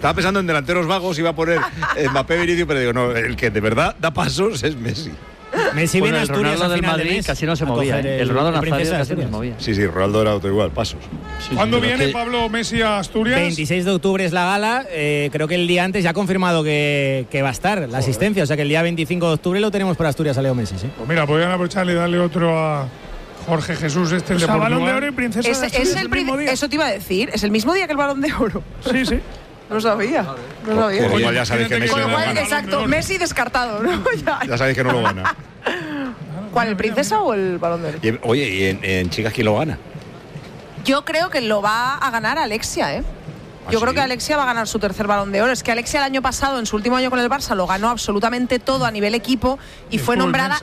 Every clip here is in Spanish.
Estaba pensando en delanteros vagos, iba a poner Mbappé, Vinicius, pero digo, no, el que de verdad da pasos es Messi. Messi viene a el Asturias Ronaldo al del final de Madrid mes casi no se movía. El Ronaldo Nazario casi no se movía. Sí, Ronaldo era otro igual, pasos. ¿Cuándo viene Pablo Messi a Asturias? 26 de octubre es la gala. Creo que el día antes ya ha confirmado que va a estar la asistencia. O sea que el día 25 de octubre lo tenemos para Asturias a Leo Messi, ¿sí? Pues mira, podrían aprovecharle y darle otro a Jorge Jesús, el de Portugal. Balón de Oro y Princesa de Asturias es el mismo día. Eso te iba a decir. Es el mismo día que el Balón de Oro. Sí. No sabía. No sabía. Con igual ya sabéis que Messi no lo gana. Exacto, Messi descartado, ¿no? Ya sabéis que no lo gana. ¿Cuál, el Princesa o el Balón de Oro? Oye, ¿y en chicas quién lo gana? Yo creo que lo va a ganar Alexia, ¿eh? Yo creo que Alexia va a ganar su tercer Balón de Oro. Es que Alexia el año pasado, en su último año con el Barça, lo ganó absolutamente todo a nivel equipo y fue nombrada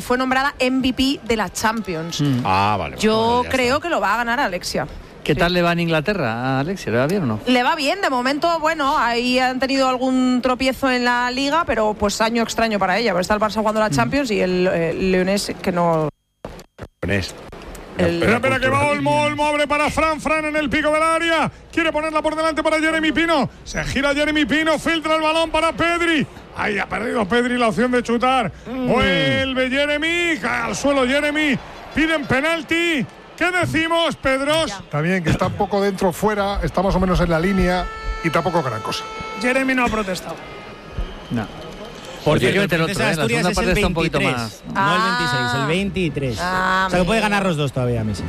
MVP de la Champions. Vale. Yo creo que lo va a ganar Alexia. ¿Qué tal le va en Inglaterra a Alexia? ¿Le va bien o no? Le va bien, de momento, bueno, ahí han tenido algún tropiezo en la Liga, pero pues año extraño para ella, porque está el Barça jugando la Champions y el Leonés que no... Leonés. Espera, que va Olmo abre para Fran en el pico del área, quiere ponerla por delante para Jeremy Pino, se gira Jeremy Pino, filtra el balón para Pedri, ahí ha perdido Pedri la opción de chutar, vuelve Jeremy, cae al suelo Jeremy, piden penalti. ¿Qué decimos, Pedros? Está bien, que está un poco dentro, fuera, está más o menos en la línea y tampoco gran cosa. Jeremy no ha protestado. No. Porque el otro, Princesa de Asturias es el 23, no el 26, el 23. O sea que puede ganar los dos todavía, Messi.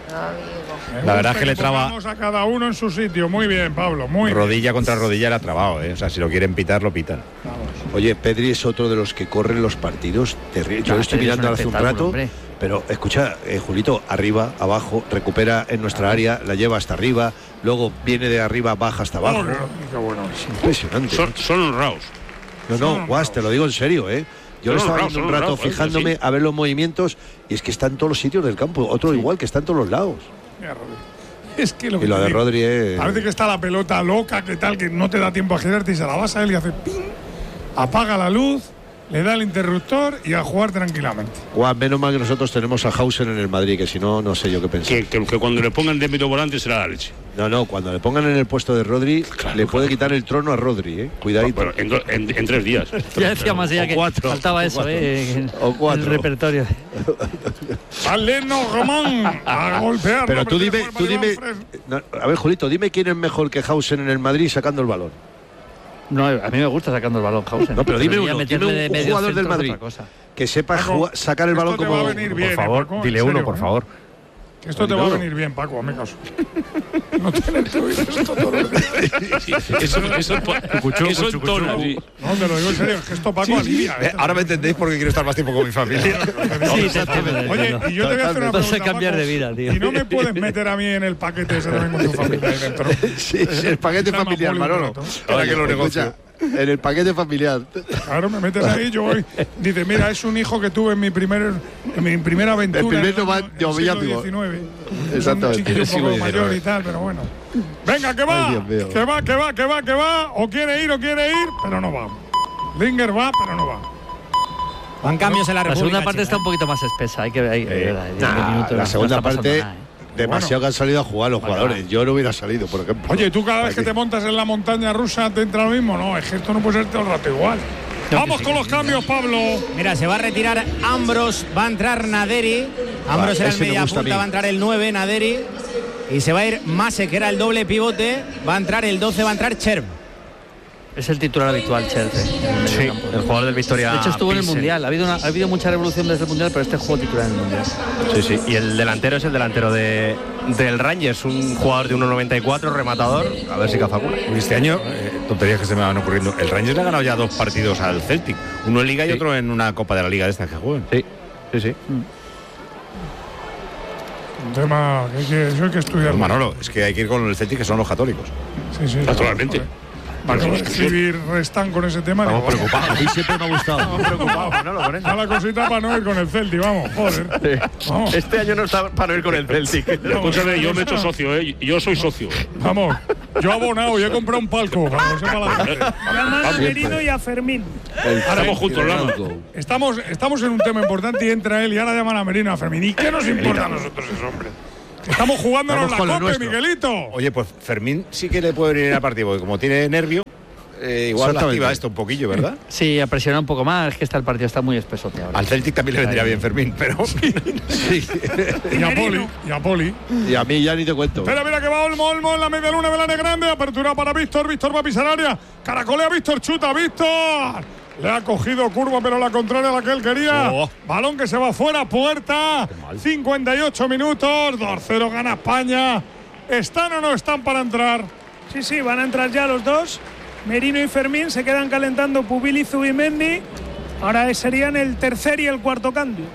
La verdad es que le traba. Vamos a cada uno en su sitio. Muy bien, Pablo. Muy rodilla contra rodilla le ha trabado, ¿eh? O sea, si lo quieren pitar, lo pitan. Oye, Pedri es otro de los que corren los partidos terribles. Yo lo estoy mirando hace un rato. Hombre. Pero escucha, Julito, arriba, abajo, recupera en nuestra área, la lleva hasta arriba, luego viene de arriba, baja hasta abajo. Qué bueno. Es impresionante. Son honrados. No, Guas, te lo digo en serio, ¿eh? Yo le estaba viendo un rato fijándome a ver los movimientos y es que está en todos los sitios del campo. Otro igual que está en todos los lados. Es que y lo de Rodri es... Parece que está la pelota loca, que tal, que no te da tiempo a girarte y se la vas a él y hace ping, apaga la luz, le da el interruptor y a jugar tranquilamente. Guau, menos mal que nosotros tenemos a Hausen en el Madrid, que si no, no sé yo qué pensar. Que cuando le pongan de medio volante será la leche. No, cuando le pongan en el puesto de Rodri, le puede quitar el trono a Rodri, ¿eh? Cuidadito. Bueno, en 3 días. Ya decíamos ya que faltaba eso, o 4. El repertorio. Aleno Román a golpear. Pero tú dime. No, a ver, Julito, dime quién es mejor que Hausen en el Madrid sacando el balón. No, a mí me gusta sacando el balón, Hausen. No, pero dime un jugador del Madrid que sepa sacar el balón como... Por favor, dile uno, por favor. Esto te va a venir bien, Paco, hazme caso. No tener que oír esto todo el día. Eso entona, sí. No, te lo digo en serio, es que esto Paco alivia. Ahora me entendéis porque quiero estar más tiempo con mi familia. Sí, exactamente. Oye, y yo te voy a hacer una pregunta, vas a cambiar Paco, de vida, tío. ¿Y no me puedes meter a mí en el paquete ese también con tu familia ahí dentro? Sí, el paquete familiar, Manolo. Ahora que lo negocio. En el paquete familiar. Claro, me metes ahí, yo voy. Dice, mira, es un hijo que tuve en mi primera aventura. El primer noviazgo. Exactamente. Un poco mayor y tal, pero bueno. Venga, que va. Que va. O quiere ir, pero no va. Linger va, pero no va. Van cambios en la República. La segunda parte está un poquito más espesa. Hay que la segunda parte... Demasiado que han salido a jugar los jugadores. Yo no hubiera salido, por ejemplo. Oye, tú cada vez que te montas en la montaña rusa te entra lo mismo. No, es que esto no puede ser todo el rato igual. Vamos con los cambios, Pablo. Mira, se va a retirar Ambros, va a entrar Naderi. Ambros era el media punta, va a entrar el 9, Naderi. Y se va a ir Mase, que era el doble pivote. Va a entrar el 12, va a entrar Cherv. Es el titular habitual, Chelsea. Sí, el jugador del Victoria. De hecho, estuvo en el Mundial. Ha habido mucha revolución desde el Mundial, pero este jugó titular en el Mundial. Sí. Y el delantero es el delantero del Rangers, un jugador de 1,94, rematador. A ver si caza alguna. Este año, tonterías que se me van ocurriendo. El Rangers le ha ganado ya 2 partidos al Celtic. Uno en Liga y otro en una Copa de la Liga de estas que juegan. Sí. Un tema que eso hay que estudiar. Pues Manolo, es que hay que ir con el Celtic, que son los católicos. Sí. Naturalmente. Para escribir Restán con ese tema. Estamos preocupados. A mí siempre me ha gustado. Estamos preocupados, Manolo, con eso. A la cosita para no ir con el Celtic, vamos, joder. Vamos. Este año no está para no ir con el Celtic. Escúchame, yo me he hecho socio, yo soy socio. Vamos, yo abonado, yo he comprado un palco, para que lo sepa la gente. Llama a Merino y a Fermín. Estamos juntos, Lama. Estamos en un tema importante y entra él y ahora llaman a Merino y a Fermín. ¿Y qué nos importa a nosotros ese hombre? Estamos jugándonos Vamos con la lo Copa, nuestro. Miguelito. Oye, pues Fermín sí que le puede venir al partido, porque como tiene nervio, igual Exactamente. activa esto un poquillo, ¿verdad? Sí, a presionar un poco más, es que el partido está muy espesote ahora. Al Celtic también le vendría bien Fermín, pero... Sí. Y a Poli. Y a mí ya ni te cuento. Mira que va Olmo en la media luna, Belane grande, apertura para Víctor va a pisar área, caracolea Víctor, chuta Víctor. Le ha cogido curva, pero la contraria a la que él quería. Balón que se va fuera, puerta. 58 minutos, 2-0 gana España. ¿Están o no están para entrar? Sí, van a entrar ya los dos. Merino y Fermín se quedan calentando Pubil y Zubimendi. Ahora serían el tercer y el cuarto cambio.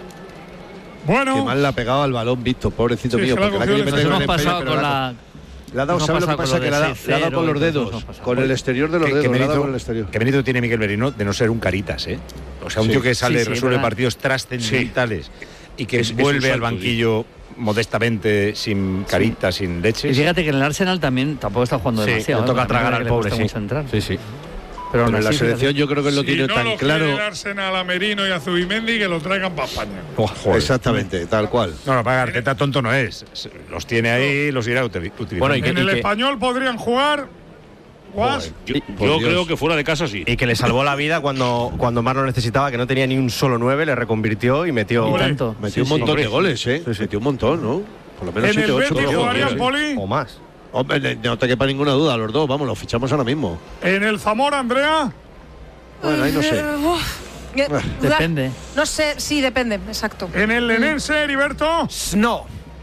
Bueno. Qué mal le ha pegado al balón, Víctor, pobrecito Sí, mío. se la Porque la cogió quiere el meter Hemos en el peine, pasado pero con la la... Le ha dado, ¿sabes lo que pasa? Que le ha dado con los dedos, con el exterior de los dedos, le ha dado con el exterior. ¿Qué mérito tiene Miguel Merino de no ser un caritas, eh? O sea, un tío que sale, resuelve ¿verdad? partidos trascendentales y que Es un vuelve al salto, banquillo modestamente, sin caritas, sin leche. Y fíjate que en el Arsenal también tampoco está jugando Sí, demasiado. le toca También tragar es al que le pobre, cuesta sí. mucho entrar. Sí, sí. Pero aún Pero en la así, selección yo creo que él lo Si tiene no tan lo claro. quiere el Arsenal a Merino y a Zubimendi, que lo traigan para España. Exactamente, tal cual. No, para Arteta tonto no es. Los tiene ahí, los irá utilizando. Bueno, En el Español podrían jugar. Guas. Yo creo que fuera de casa sí. Y que le salvó la vida cuando más lo necesitaba, que no tenía ni un solo 9, le reconvirtió y metió. Y tanto. Metió un montón de goles, ¿eh? Metió un montón, ¿no? Por lo menos En 7 el 8 Betis jugarían Poli. O más. Hombre, no te quepa ninguna duda, los dos, vamos, los fichamos ahora mismo. En el Zamora, Andrea. Bueno, ahí no sé. Depende. No sé, sí, depende, exacto. En el Lenense, Heriberto. No.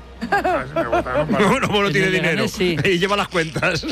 No, no tiene En el dinero. Leganés, sí. Y lleva las cuentas.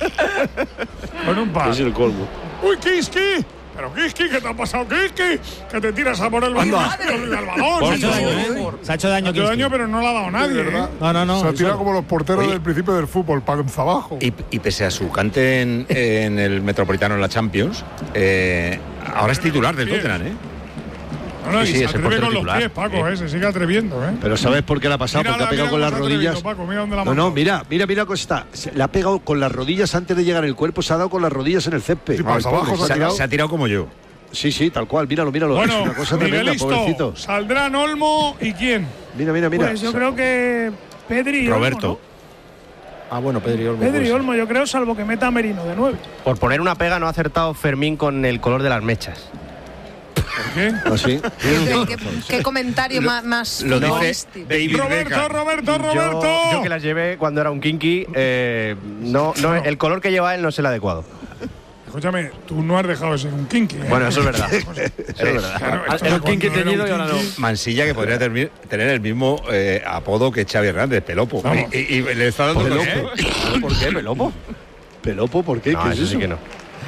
Con un par. Es el colmo. ¡Uy, Kiski! Pero Kiski, ¿qué te ha pasado, Kiski? Que te tiras a por el balón. El balón. Se ha hecho daño, ¿eh? Se ha hecho daño, Ha hecho daño, Kiski. pero no le ha dado nadie, ¿eh? No. Se ha tirado como los porteros Oye. del principio del fútbol, panza abajo. Y pese a su cante en el Metropolitano en la Champions, ahora es titular del Tottenham, ¿eh? No, Sí, y se es el atreve portero con los titular. pies, Paco, se sigue atreviendo, ¿eh? Pero ¿sabes por qué le ha pasado? Mira, Porque ha pegado con las cómo se ha atrevido, rodillas. Paco, mira dónde la ha No, mandado. mira cómo está. Le ha pegado con las rodillas antes de llegar el cuerpo, se ha dado con las rodillas en el césped. Sí, panza abajo se ha tirado. Se ha tirado como yo. Sí, tal cual, míralo. Es Bueno, una cosa tremenda, Miguelisto, pobrecito. saldrán Olmo y quién. Mira. Pues yo creo que Pedri y Roberto. Olmo, Ah, bueno, Pedri Olmo. ¿no? Pedri y pues. Olmo, yo creo, salvo que meta a Merino de 9. Por poner una pega no ha acertado Fermín con el color de las mechas. ¿Por qué? Así. ¿Qué comentario más Lo dice futbolístico? David Roberto. Yo que las llevé cuando era un kinky, no, el color que lleva él no es el adecuado. Escúchame, tú no has dejado de ser un kinky, ¿eh? Bueno, eso es verdad. Eso es verdad. Claro, esto Era de un kinky cuando era teñido un y ahora no. kinky. Mansilla, que podría tener el mismo apodo que Xavi Hernández, Pelopo. Vamos. Y le está dando con Pelopo. eso. ¿Por qué, Pelopo? ¿Pelopo? ¿Por qué? No, ¿Qué es eso eso? sí que no.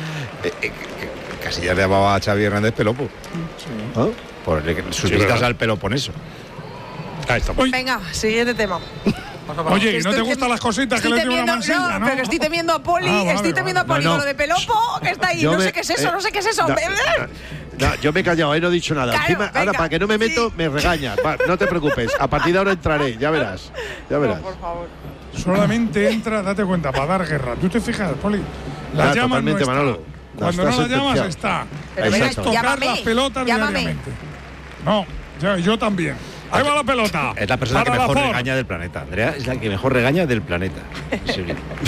Casillas le llamaba a Xavi Hernández Pelopo. ¿Ah? Por sus visitas verdad. al Peloponeso. Ahí está. Venga, siguiente tema. Oye, ¿y no te Estoy gustan las cositas que estoy le dio una temiendo, Mansilla, no? pero que estoy temiendo a Poli, Ah, vale, estoy temiendo a Poli No, con no. lo de Pelopo, que está ahí. Yo No me- sé qué es eso, no sé qué es eso. Yo me he callado, no he dicho nada. Claro, Encima, venga, ahora, para que no me meto, sí. me regañas. Va, no te preocupes, a partir de ahora entraré, ya verás. Ya verás. Solamente entra, date cuenta, para dar guerra. ¿Tú te fijas, Poli? La Ya, llaman, totalmente, no está. Manolo. Cuando Está no la llamas, sentenciado. está. Pero Es venga, tocar llámame, las pelotas llámame. diariamente. No, yo también. Ahí va la pelota. Es la persona que Para mejor Lafort. regaña del planeta. Andrea es la que mejor regaña del planeta. Sí.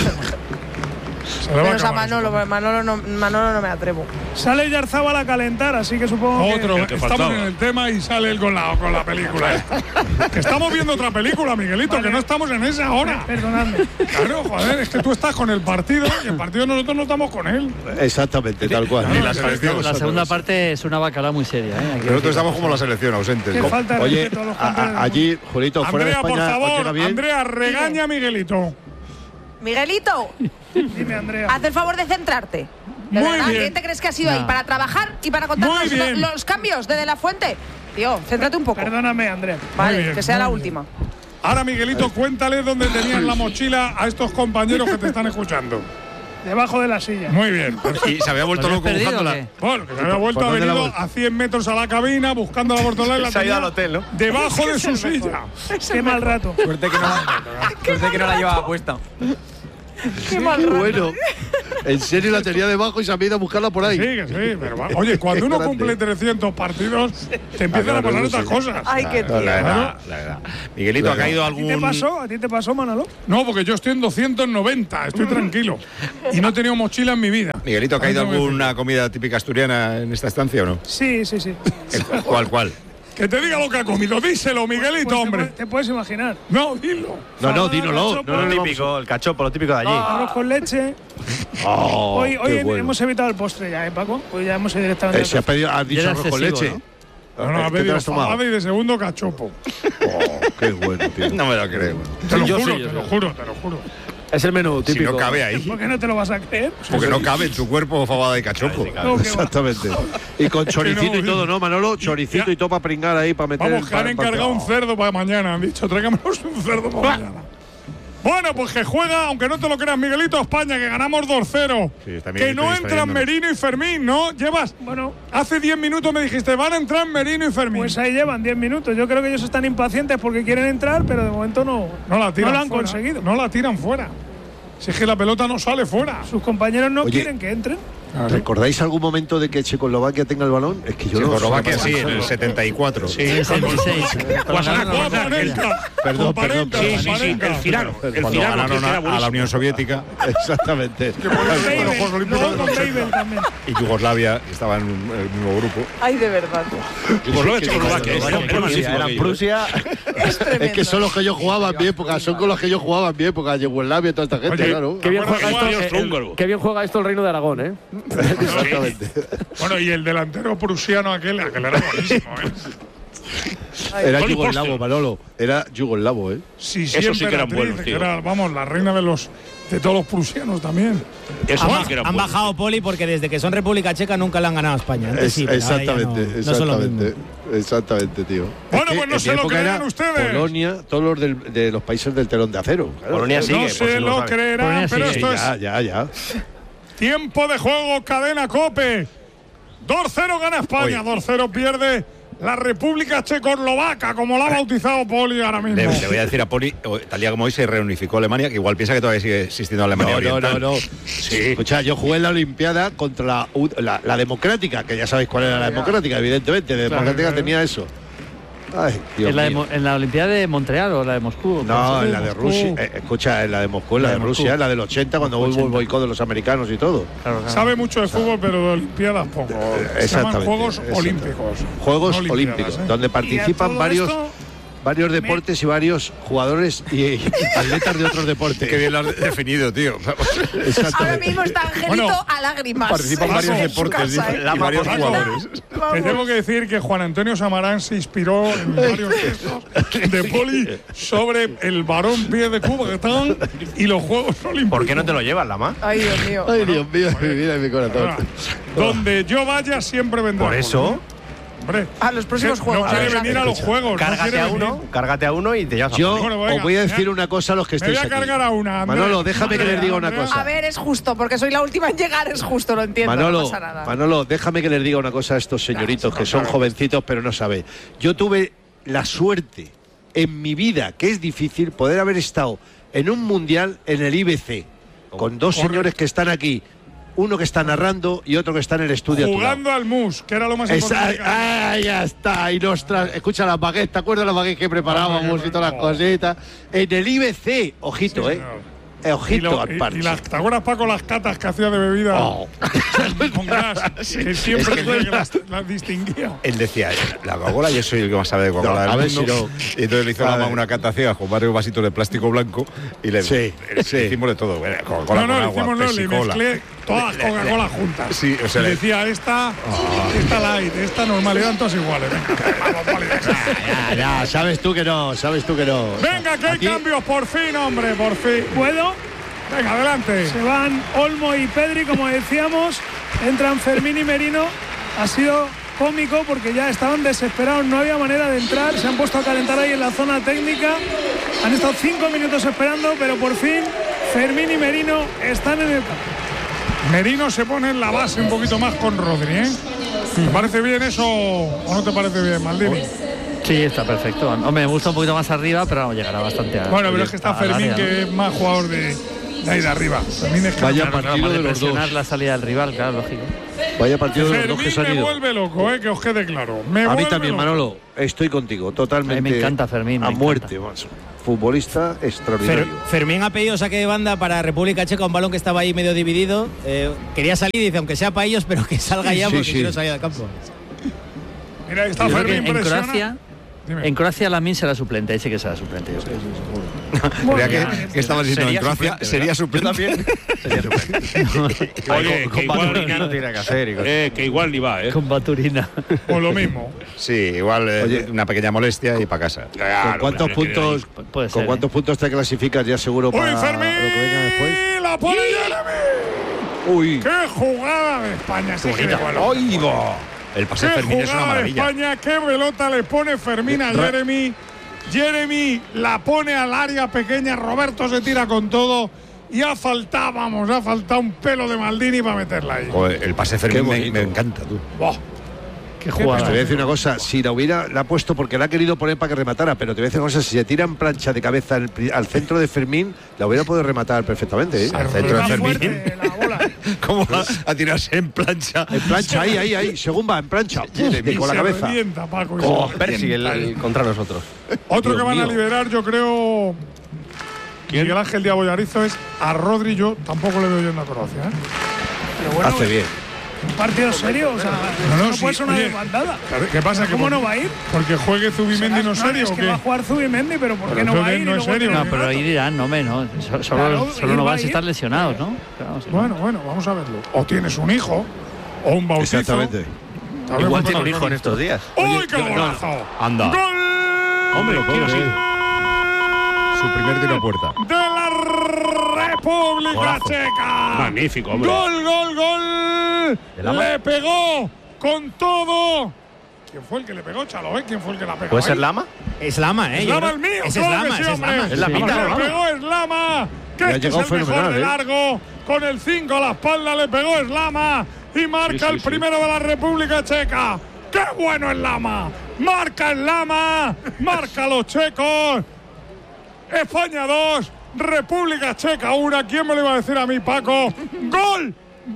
Se le va a Menos a acabar eso. Manolo no me atrevo. Sale Yarzabal a calentar, así que supongo Otro, que… te estamos faltaba. en el tema y sale él con la película. Que estamos viendo otra película, Miguelito, que no estamos en esa ahora. Perdonadme. Claro, joder, es que tú estás con el partido y el partido nosotros no estamos con él. Exactamente, tal cual. Y la selección. La segunda parte es una bacalao muy seria, ¿eh? Aquí Nosotros estamos como la selección, ausentes. Qué falta de Oye, respeto a los campeones. allí, Julito, fuera de Andrea, por España, ¿os llega favor, bien? Andrea, regaña a Miguelito. Miguelito, Dime, Andrea. haz el favor de centrarte. ¿De Muy verdad? bien. ¿Quién te crees que ha sido ahí? ¿Para trabajar y para Muy contarnos bien. los cambios de la Fuente? Tío, céntrate un poco. Perdóname, Andrea. Vale, bien, que sea la muy última. Ahora, Miguelito, cuéntale dónde tenían la mochila a estos compañeros que te están escuchando. Debajo de la silla. Muy bien. Y se había vuelto ¿Lo loco habías perdido o buscándola. qué? Bueno, que se había vuelto, ¿Por ha dónde la venido vuelta? a 100 metros a la cabina buscando la bortola y la Se ha ido tenía al hotel, ¿no? debajo de su silla. Qué mal rato. Suerte que no la llevaba puesta. Qué mal Qué rato. bueno. En serio la tenía debajo y se ha ido a buscarla por ahí. Sí, que sí, pero oye, cuando uno cumple 300 partidos, te empiezan a pasar otras cosas. Ay, qué tío. La verdad. Miguelito, ¿ha caído ¿A ti te algún...? pasó? ¿A ti te pasó, Manolo? No, porque yo estoy en 290, estoy tranquilo. Y no he tenido mochila en mi vida. Miguelito, ¿ha caído Ahí tengo que alguna comida típica asturiana en esta estancia o no? Sí. ¿Cuál? Que te diga lo que ha comido, díselo, Miguelito, Pues hombre. te puedes imaginar. No, dilo. No, dínoslo. cachopo. No, Lo no, típico, el cachopo, lo típico de allí. Arroz con leche. Hoy qué bueno. hemos evitado el postre ya, Paco? Hoy ya hemos ido directamente al Se ha postre. pedido, has dicho era arroz con excesivo, leche. No, ha ¿Qué te pedido has tomado? fabada y de segundo cachopo. Qué bueno, tío. No me lo creo. Te lo Yo juro, sí, yo te lo sí. juro, te lo juro. Es el menú Si típico. no cabe ahí. ¿Por qué no te lo vas a creer? Porque no cabe en tu cuerpo fabada de cachopo. No, que va. Exactamente. Y con choricito Que y no, todo, ¿no, Manolo? Choricito Ya. y todo para pringar ahí, para meter. Vamos, que han encargado un cerdo para mañana. Han dicho, tráiganos un cerdo para mañana. Bueno, pues que juega, aunque no te lo creas, Miguelito, España, que ganamos 2-0. Sí, está que Miguelito no distrayéndonos. entran Merino y Fermín, ¿no? Llevas. Bueno, Hace 10 minutos me dijiste, van a entrar Merino y Fermín. pues ahí llevan 10 minutos. Yo creo que ellos están impacientes porque quieren entrar, pero de momento no no lo han fuera. conseguido. No la tiran fuera. Si es que la pelota no sale fuera. Sus compañeros no Oye, quieren que entren. ¿Recordáis algún momento de que Checoslovaquia tenga el balón? Es que yo no. Checoslovaquia sí, en el 74. En el 76. Perdón. El Cirano. Cuando ganaron a la Unión Soviética Exactamente. Luego con Babel también. y Yugoslavia estaba en el mismo grupo. Ay, de verdad. Era Prusia. Es tremendo. Es que son los que yo jugaba en mi época, son con los que yo jugaba en mi época, Yugoslavia y toda esta gente, Oye, claro. Qué bien Bueno, juega igual, esto. Qué bien juega esto el Reino de Aragón, ¿eh? Exactamente. Bueno, y el delantero prusiano aquel era buenísimo, ¿eh? Era Tony yugoslavo, Foster. Manolo. Era yugoslavo, ¿eh? Sí, Eso sí que eran Emperatriz, buenos, que tío. era, vamos, la reina de todos los prusianos también. Eso sí que era Han bueno. bajado Poli porque desde que son República Checa nunca le han ganado a España. Antes sí, pero ahora ya Exactamente, no son lo mismo. exactamente, tío. Bueno, Es que pues no en se mi lo época creerán era ustedes. Polonia, todos los de los países del telón de acero. claro. Polonia sigue. No por se si no lo sabes. creerán, Polonia pero sigue. esto es Ya. tiempo de juego, cadena COPE. 2-0 gana España, Oye. 2-0 pierde la República Checoslovaca, como la ha bautizado Poli ahora mismo. Le voy a decir a Poli, tal día como hoy se reunificó Alemania, que igual piensa que todavía sigue existiendo Alemania Oriental. No. Sí. Escucha, yo jugué en la Olimpiada contra la democrática, que ya sabéis cuál era la democrática, evidentemente. La democrática tenía eso. Ay, Dios mío. ¿En la Olimpiada de Montreal o la de Moscú? No, en la de Rusia. Escucha, en la de Moscú, en la de Rusia, en la del 80, cuando hubo el boicot de los americanos y todo. Claro. Sabe mucho de fútbol, pero de Olimpiadas poco. Se llaman Exactamente. Juegos Olímpicos. Juegos No Olímpicos, ¿eh? donde Y a participan todo varios esto, deportes y varios jugadores y atletas de otros deportes. Qué bien lo has definido, tío. Ahora mismo está Angelito Bueno, a lágrimas. Participan varios En su deportes casa, y ¿eh? varios Paco. jugadores. Te tengo que decir que Juan Antonio Samarán se inspiró en varios textos de Poli sobre el varón pie de Cubatán y los Juegos Olímpicos. ¿Por qué no te lo llevas, Lama? Ay, Dios mío. Ay, Dios mío, mi vida y mi corazón. Donde yo vaya siempre vendrá. Por eso. Hombre, A los próximos no juegos. quiere A ver, venir a los juegos. Cárgate a uno y te llevas a Yo Bueno, venga, os voy a me decir voy a- una cosa a los que Me estáis voy a aquí. cargar a una. Andrés. Manolo, déjame que les diga una Andrés. cosa. A ver, es justo, porque soy la última en llegar, es justo, lo entiendo, no pasa nada. Manolo, déjame que les diga una cosa a estos señoritos que son jovencitos pero no saben. Yo tuve la suerte en mi vida, que es difícil, poder haber estado en un mundial en el IBC con dos señores que están aquí, uno que está narrando y otro que está en el estudio. a tu lado. Jugando al mus, que era lo más importante. Ya está. Y escucha las baguettes, ¿te acuerdas las baguettes que preparábamos y todas las cositas? En el IBC, ojito, Sí, ojito al parche. y las, ¿te acuerdas, Paco, las catas que hacía de bebida Oh. con gas? Que siempre las distinguía. Él decía, la Coca-Cola, yo soy el que más sabe de Coca-Cola No, a del ver mundo. si no. Y entonces le hizo A la ver. una cata ciega con varios vasitos de plástico blanco y le Sí. hicimos de todo. Coca-Cola No, con le agua, hicimos, no, le Pepsi-Cola. mezclé todas las Coca-Cola juntas. Sí, o sea, Y le- decía, esta light, esta normal, eran todas iguales. Venga, vamos, Poli, venga. Ya, sabes tú que no. Venga, que hay Aquí- cambios, por fin, hombre, por fin. ¿puedo? Venga, adelante. Se van Olmo y Pedri, como decíamos. Entran Fermín y Merino. Ha sido cómico porque ya estaban desesperados, no había manera de entrar. Se han puesto a calentar ahí en la zona técnica. Han estado 5 minutos esperando, pero por fin Fermín y Merino están en el campo. Merino se pone en la base un poquito más con Rodri, ¿eh? ¿Te parece bien eso o no te parece bien, Maldini? Sí, está perfecto. Hombre, me gusta un poquito más arriba, pero llegará bastante a. Bueno, pero es que está al Fermín, área, ¿no? que es más jugador de de ahí de arriba. Fermín es Vaya Claro, partido de los presionar dos. la salida del rival, claro, lógico. Vaya partido de los dos que se han me ido. vuelve loco, que os quede claro. A mí vuelve también, loco. Manolo. Estoy contigo, totalmente. A mí me encanta Fermín, me A encanta. muerte, macho. Futbolista extraordinario. Fermín ha pedido saque de banda para República Checa, un balón que estaba ahí medio dividido. Quería salir, dice, aunque sea para ellos, pero que salga ya porque quiero salir del campo. Mira, ahí está Yo creo que Fermín, en presiona. Croacia, Dime. en Croacia Lamine será suplente, dice que será suplente. Yo creo. Creía que estabas diciendo en Croacia sería suplente. Sería suplente. Oye, que igual no tiene que hacer. y cosas. que igual ni va, Con Baturina. O lo mismo. Sí, igual una pequeña molestia y para casa. ¿Con cuántos puntos? Puede ¿Con ser, cuántos puntos te clasificas ya seguro ¡Uy, para Fermín! lo que venga después? ¡La pone Jeremy! Uy. ¡Qué jugada de España! Sí, que de balón. ¡Ay, va! El pase de ¡Qué Fermín es una jugada de maravilla. España! ¡Qué pelota le pone Fermín a Jeremy! Jeremy la pone al área pequeña. Roberto se tira con todo. Y ha faltado un pelo de Maldini para meterla ahí. Joder, el pase de Qué Fermín bonito. me encanta, tú. Buah. Qué Te jugada. voy a decir una cosa, si la ha puesto porque la ha querido poner para que rematara, pero te voy a decir una cosa, si se tira en plancha de cabeza al centro de Fermín, la hubiera podido rematar perfectamente. Al centro de Está Fermín. fuerte la bola. ¿Cómo va a tirarse en plancha? En plancha, ahí, según va, en plancha, Y con la se cabeza. revienta, Paco, y Como se Percy revienta. contra nosotros. Otro Dios que van a mío. liberar, yo creo, Miguel Ángel Diabo Yarizo, es a Rodri. Yo tampoco le doy yendo a Croacia. Pero bueno, Hace bien. un partido serio, o sea, no sí, puede ser una oye, desbandada. ¿Qué pasa? ¿Cómo no va a ir? Porque juegue Zubimendi no Será- serio es o que qué? va a jugar Zubimendi, pero ¿por qué Pero no va a entonces ir? no y es luego serio. tiene No, pero ahí dirán, no, no. Solo Claro, no va vas a a ir. estar lesionados, ¿no? Claro, sí. Bueno, vamos a verlo. O tienes un hijo, o un bautizo. Exactamente. Tal vez Igual no tiene un te- hijo en estos días. ¡Uy, qué golazo! Anda. ¡Gol! Hombre, quiero sí. Su primer tiro a puerta. De la República Golazo. Checa. Magnífico, hombre. Gol. Le pegó con todo. ¿Quién fue el que le pegó, Chalo? ¿Quién fue el que la pegó? ¿Puede ser Lama? Es Lama, Es Lama el mío, Ese es claro Lama, que sí, ese es hombre. Lama. Es la mitad, Le vamos. pegó es Lama, que Le ha este es llegado el mejor fenomenal, de ¿eh? largo. Con el 5 a la espalda le pegó es Lama y marca el primero de la República Checa. ¡Qué bueno es Lama! Marca el Lama, marca los checos. España 2, República Checa 1. ¿Quién me lo iba a decir a mí, Paco? ¡Gol!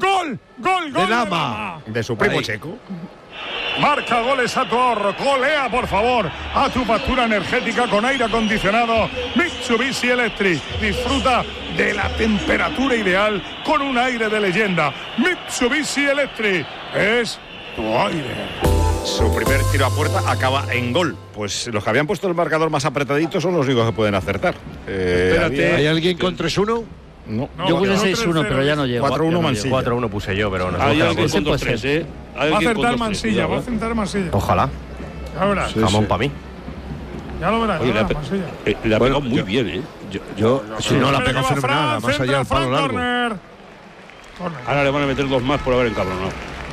De Lama. De su primo Ahí. checo. Marca goles a tu ahorro. Golea, por favor, a tu factura energética con aire acondicionado Mitsubishi Electric. Disfruta de la temperatura ideal con un aire de leyenda. Mitsubishi Electric es tu aire. Su primer tiro a puerta acaba en gol. Pues los que habían puesto el marcador más apretadito son los únicos que pueden acertar. Espérate. ¿Hay alguien con 3-1? No. Yo puse no, 6-1, pero ya no llego. 4-1 Ya no Mansilla. 4-1 puse yo, pero no Hay sé. alguien Ese con puede 2-3, ser. Va a acertar Mansilla, va a acertar Mansilla. Ojalá. Ya verás, Jamón para mí. ya lo verás. Oye, ya verás, Mansilla. le ha Bueno, pegado muy bien, ¿eh? Yo si no la Espera pegó que va fenomenal, Fran, más allá del centra palo Fran, largo. Corner. Ahora le van a meter 2 más por haber encabronado.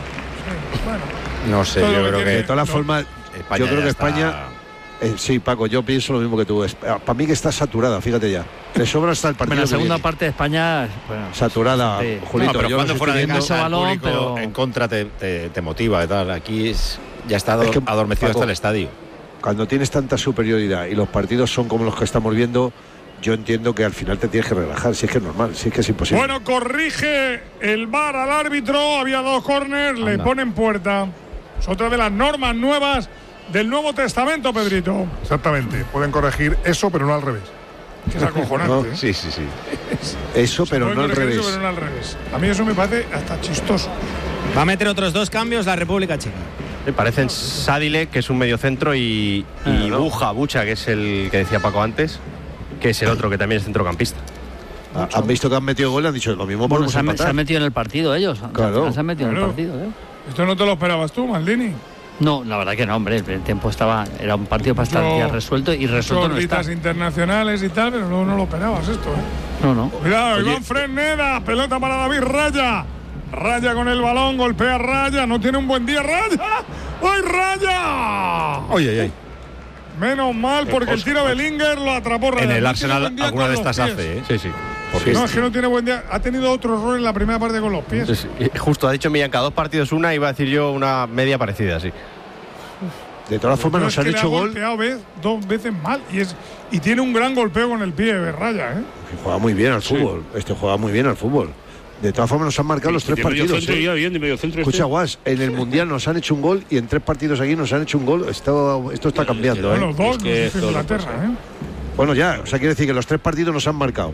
No sé, Todo yo lo que creo tiene. De que todas formas, España yo creo ya que está- España. Sí, Paco, yo pienso lo mismo que tú. Para mí que está saturada, fíjate ya. Le sobra hasta el partido. En la que segunda viene. parte de España, bueno, Saturada, sí. Julito. No, pero yo cuando los fuera estoy de viendo. casa el balón, público pero- en contra te motiva y tal. Aquí ya está Es que, adormecido Paco, hasta el estadio. Cuando tienes tanta superioridad y los partidos son como los que estamos viendo, yo entiendo que al final te tienes que relajar. Si es que es normal, si es que es imposible. Bueno, corrige el VAR al árbitro. Había 2 corners, le ponen puerta. Es otra de las normas nuevas del Nuevo Testamento, Pedrito. Exactamente. Pueden corregir eso, pero no al revés. Que es acojonante. No, ¿eh? Sí, sí, sí. Eso, pero Pueden no al corregir revés. eso, pero no al revés. A mí eso me parece hasta chistoso. Va a meter otros 2 cambios la República Checa. Me parecen Sadile, que es un mediocentro, y Bucha, que es el que decía Paco antes, que es el otro que también es centrocampista. Han visto que han metido gol, han dicho lo mismo. Bueno, podemos se han empatar. metido en el partido ellos. Claro. Se han metido en el Claro. partido, ¿eh? Esto no te lo esperabas tú, Maldini. No, la verdad que no, hombre. El tiempo era un partido bastante ya resuelto y resuelto no está. Gorditas internacionales y tal, pero no lo esperabas esto, ¿eh? No, no. Cuidado, Oye. Iván Fresneda, pelota para David Raya. Raya con el balón, golpea Raya, no tiene un buen día Raya. ¡Ay, Raya! Oye. Menos mal porque el tiro de Linger lo atrapó Raya. En el No Arsenal tiene buen día alguna con de los estas pies. hace, ¿eh? Sí, sí. Porque No, es que no tiene buen día. Ha tenido otro error en la primera parte con los pies. Sí, sí. Y justo ha dicho Millán, cada 2 partidos una, iba a decir yo una media parecida, sí. De todas formas, nos han hecho gol. Ha golpeado dos veces mal y tiene un gran golpeo con el pie de Raya, ¿eh? Juega muy bien al fútbol. Juega muy bien al fútbol. De todas formas, nos han marcado los 3 partidos. Escucha, Guas, en el Mundial nos han hecho un gol y en 3 partidos aquí nos han hecho un gol. Esto está cambiando, ¿eh? Bueno, 2 nos dice Inglaterra, ¿eh? Bueno, ya, o sea, quiere decir que los 3 partidos nos han marcado.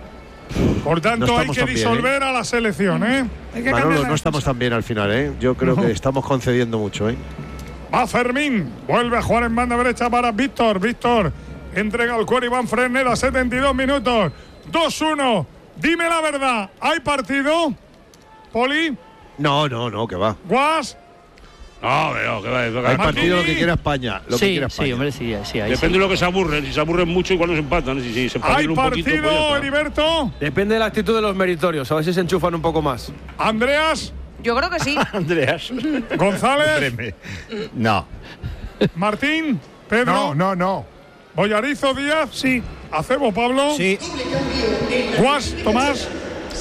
Por tanto, hay que disolver a la selección, ¿eh? Manolo, no estamos tan bien al final, ¿eh? Yo creo que estamos concediendo mucho, ¿eh? Va Fermín, vuelve a jugar en banda derecha para Víctor. Víctor entrega al cuero Iván Fresneda, 72 minutos. 2-1. Dime la verdad, ¿hay partido? ¿Poli? No, que va. ¿Guas? No, que va. Hay partido lo que quiera España. Sí, hombre, sí. Depende de lo que se aburren. Si se aburren mucho, igual no se empatan. Si se ¿hay un partido, poquito, pues Heriberto? Depende de la actitud de los meritorios. A ver si se enchufan un poco más. ¿Andreas? Yo creo que sí. Andreas. ¿González? No. ¿Martín? ¿Pedro? No. ¿Boyarizo, Díaz? Sí. ¿Acebo, Pablo? Sí. ¿Guas, Tomás?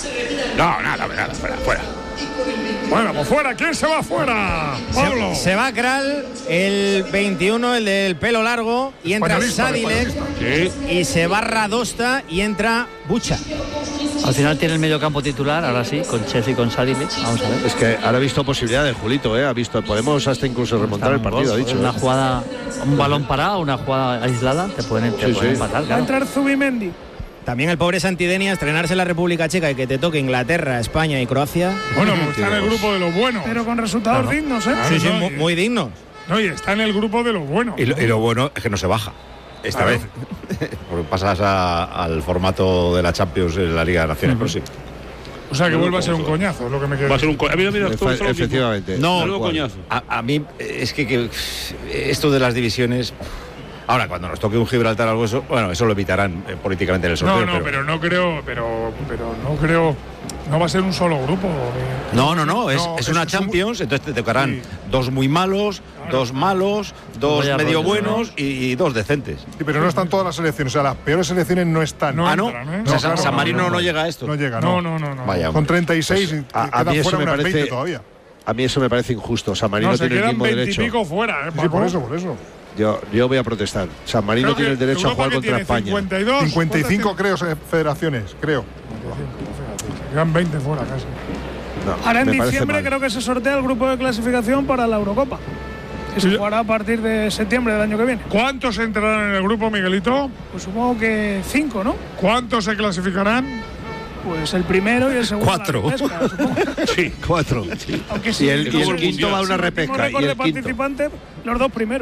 No, nada, fuera. Bueno, pues fuera. ¿Quién se va fuera? Pablo. Se va Kral, el 21, el del pelo largo, y entra Sadilek, y se va Radosta y entra Bucha. Al final tiene el mediocampo titular, ahora sí, con Chef y con Sadilek. Vamos a ver. Es que ahora ha visto posibilidades, Julito, ha visto. Podemos hasta incluso remontar el partido, ha dicho. Una jugada, un balón parado, una jugada aislada, te pueden empatar. Va a entrar Zubimendi. También el pobre Santidenia, estrenarse en la República Checa y que te toque Inglaterra, España y Croacia. Bueno, pues está en el grupo de los buenos. Pero con resultados dignos, ¿eh? Sí, muy dignos. No, y está en el grupo de los buenos. Y lo bueno es que no se baja. Esta vez. Porque pasas al formato de la Champions en la Liga de Naciones próxima. O sea, que vuelva a ser un coñazo, es lo que me queda. Va a ser un coñazo. Efectivamente. No, coñazo. A mí es que esto de las divisiones. Ahora, cuando nos toque un Gibraltar o algo eso, bueno, eso lo evitarán políticamente en el sorteo. Pero no creo, no creo, no va a ser un solo grupo. No, es una Champions, entonces te tocarán 2 muy malos, 2 malos, 2 medio buenos y 2 decentes. Sí, pero no están todas las selecciones, o sea, las peores selecciones no están. No, San Marino no llega a esto. No llega, no. Vaya, con 36 pues, a mí eso me parece 20 todavía. A mí eso me parece injusto. San Marino tiene el mismo derecho. Se quedan 20 y pico fuera, Sí, por eso. Yo voy a protestar. San Marino tiene el derecho a jugar contra España. 55 creo federaciones, creo. Quedan 20 fuera casi. Ahora en diciembre creo que se sortea el grupo de clasificación para la Eurocopa. Que se jugará a partir de septiembre del año que viene. ¿Cuántos entrarán en el grupo, Miguelito? Pues supongo que 5, ¿no? ¿Cuántos se clasificarán? Pues el primero y el segundo. 4. Sí, 4. Aunque y el quinto va a una repesca. Y el participante, los 2 primeros.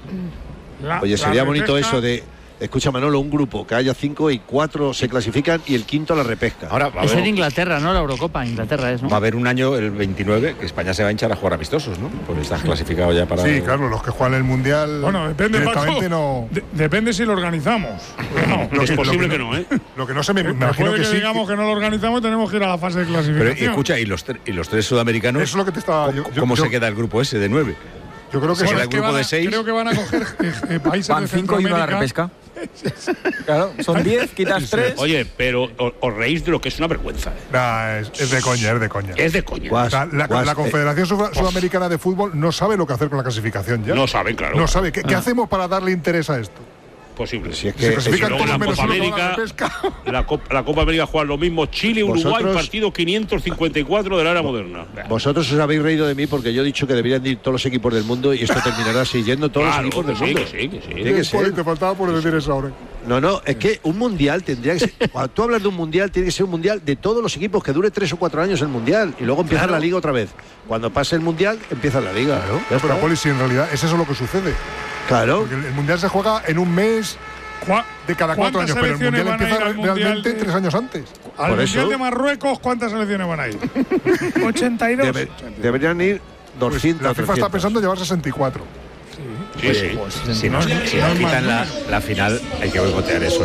Oye, sería bonito eso de. Escucha, Manolo, un grupo que haya 5 y 4 se clasifican y el quinto a la repesca. Ahora es en Inglaterra, ¿no? La Eurocopa, Inglaterra es, ¿no? Va a haber un año, el 29, que España se va a hinchar a jugar amistosos, ¿no? Porque estás clasificado ya para. Sí, claro, los que juegan el Mundial. Bueno, depende, directamente no. Depende si lo organizamos. No, es posible que no, ¿eh? Lo que no se me imagino que sí. Digamos que no lo organizamos, tenemos que ir a la fase de clasificación. Pero escucha, y los 3 sudamericanos. Eso es lo que te estaba. ¿Cómo se queda el grupo ese de 9? Yo creo que será el grupo de 6. Creo que van a coger países van de 5 y uno a la repesca. Claro, son 10, quitas 3. Oye, pero os reís de lo que es una vergüenza. Es de coña, es de coña. Es de coña. La Confederación Sudamericana de Fútbol no sabe lo que hacer con la clasificación ya. No saben, claro. No sabe. ¿Qué hacemos para darle interés a esto? Posible. Si es que clasifican todos la menos Copa América, la Copa América juega lo mismo Chile, Uruguay, partido 554 de la era moderna. Vosotros os habéis reído de mí porque yo he dicho que deberían ir todos los equipos del mundo y esto terminará siguiendo todos los equipos del mundo. Sí. Tiene que ser. Te faltaba por decir eso ahora. No, es que un mundial tendría que ser. Cuando tú hablas de un mundial, tiene que ser un mundial de todos los equipos, que dure 3 o 4 años el mundial y luego empieza la liga otra vez. Cuando pase el mundial, empieza la liga. Claro. Pero Poli, si en realidad es eso lo que sucede. Claro. Porque el mundial se juega en un mes de cada 4 años, pero el mundial empieza realmente 3 años antes. Al mundial de Marruecos, ¿cuántas selecciones van a ir? 82. Deberían ir 200. La FIFA está pensando en llevar 64. Sí. Si nos quitan la final, hay que boicotear eso.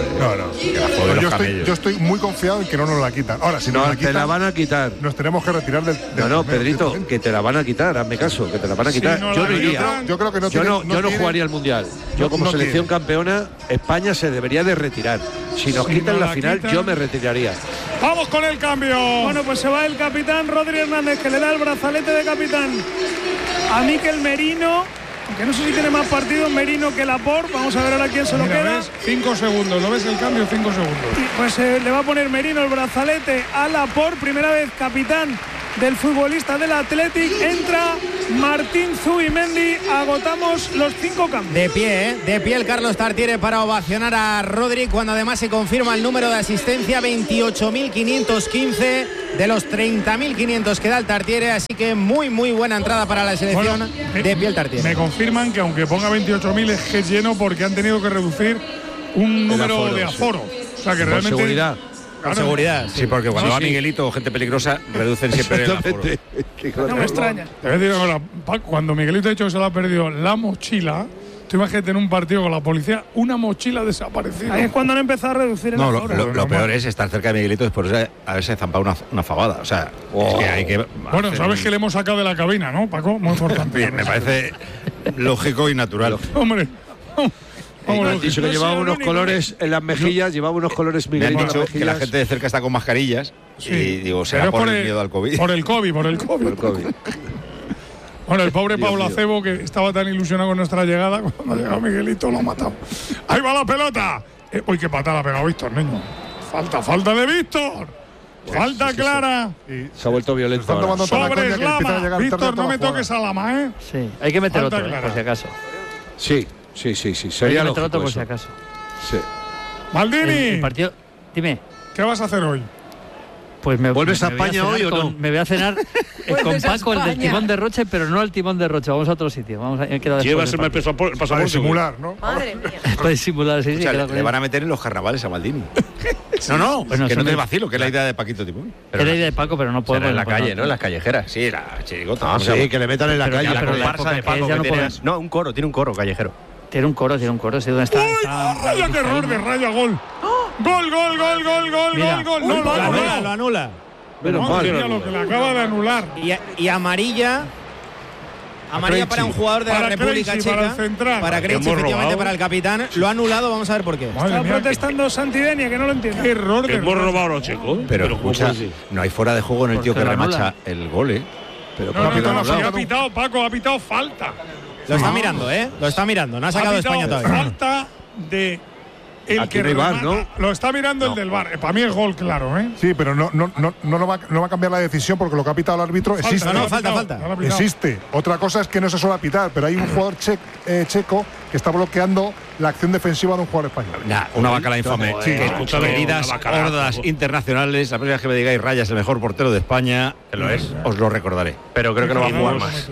Yo estoy muy confiado en que no nos la quitan. Ahora, si nos la quitan, te la van a quitar. Nos tenemos que retirar del No, Pedrito, que te la van a quitar, hazme caso, que te la van a quitar. Yo no iría. Yo creo que no jugaría al mundial. Yo como selección campeona, España se debería de retirar. Si nos quitan la final, yo me retiraría. Vamos con el cambio. Bueno, pues se va el capitán Rodri Hernández, que le da el brazalete de capitán a Mikel Merino. aunque no sé si tiene más partidos Merino que Laporte. Vamos a ver ahora quién se lo queda. ¿Ves? 5 segundos, ¿lo ves el cambio? 5 segundos. Pues le va a poner Merino el brazalete a Laporte, primera vez capitán del futbolista del Athletic. Entra Martín Zubimendi. Agotamos los 5 cambios. De pie el Carlos Tartiere para ovacionar a Rodri, cuando además se confirma el número de asistencia, 28.515 de los 30.500 que da el Tartiere, así que muy buena entrada para la selección. De pie el Tartiere. Me confirman que aunque ponga 28.000 es que es lleno, porque han tenido que reducir un número de aforo. Sí. O sea que realmente. Seguridad. Con seguridad, sí, porque cuando va Miguelito o gente peligrosa, reducen siempre el aforo. No me extraña. Te voy a decir ahora, cuando Miguelito ha dicho que se le ha perdido la mochila, tú imagínate en un partido con la policía, una mochila desaparecida. Ahí es cuando han empezado a reducir el aforo. Lo peor es estar cerca de Miguelito después de haberse zampado una fabada. O sea, es que hay que. Bueno, sabes que le hemos sacado de la cabina, ¿no, Paco? Muy importante. Bien, me parece lógico y natural. Hombre. Me han dicho que llevaba unos colores en las mejillas, llevaba unos colores Me han dicho que la gente de cerca está con mascarillas. Sí. Y digo, será por el miedo al COVID. Por el COVID. Bueno, el pobre Pablo Acebo, que estaba tan ilusionado con nuestra llegada, cuando ha llegado Miguelito lo ha matado. ¡Ahí va la pelota! Uy, qué patada ha pegado Víctor, niño. Falta de Víctor. Falta clara. Se ha vuelto violento. Sobre Lama. Víctor, no me toques a Lama, ¿eh? Sí, hay que meter otro, por si acaso. Sí. Sería lógico otro por si acaso. Sí. Maldini. El partido. Dime. ¿Qué vas a hacer hoy? Pues ¿Vuelves a España hoy o no? Me voy a cenar con Paco, el del timón de Roche, pero no al timón de Roche. Vamos a otro sitio. Llevas el pasaporte. Para disimular, ¿no? Madre mía. Para disimular, sí. O sea, le van a meter en los carnavales a Maldini. No, bueno, que no te vacilo, que es la idea de Paquito Timón. Es la idea de Paco, pero no podemos. En la calle, ¿no? En las callejeras. Sí, la chirigota. Sí, que le metan en la calle. Pero el Barça de Paco no, un coro, tiene un coro callejero. Tiene un coro, sí, ¿dónde está? ¡Raya de error de Raya, gol! ¡Gol! No, lo anula. Menos mal. Lo que le acaba de anular. Y amarilla para un jugador de la República Checa. Para Krejci, efectivamente, para el capitán. Lo ha anulado, vamos a ver por qué. Está protestando Santidenia, que no lo entiende. ¡Qué error! Que hemos robado a los checos. Pero escucha, no hay fuera de juego en el tío que remacha el gol, Pero ha pitado, Paco, ha pitado falta. Lo está mirando, Lo está mirando. No ha sacado España todavía. Falta de el que remata. ¿No? Lo está mirando el del VAR. Para mí es gol, claro, Sí, pero no va a cambiar la decisión porque lo que ha pitado el árbitro existe. Falta. Existe. Otra cosa es que no se suele pitar, pero hay un jugador checo que está bloqueando la acción defensiva de un jugador español. Una bacala infame. Medidas gordas internacionales. La próxima vez que me digáis Raya es el mejor portero de España, os lo recordaré. Pero creo que no va a jugar más.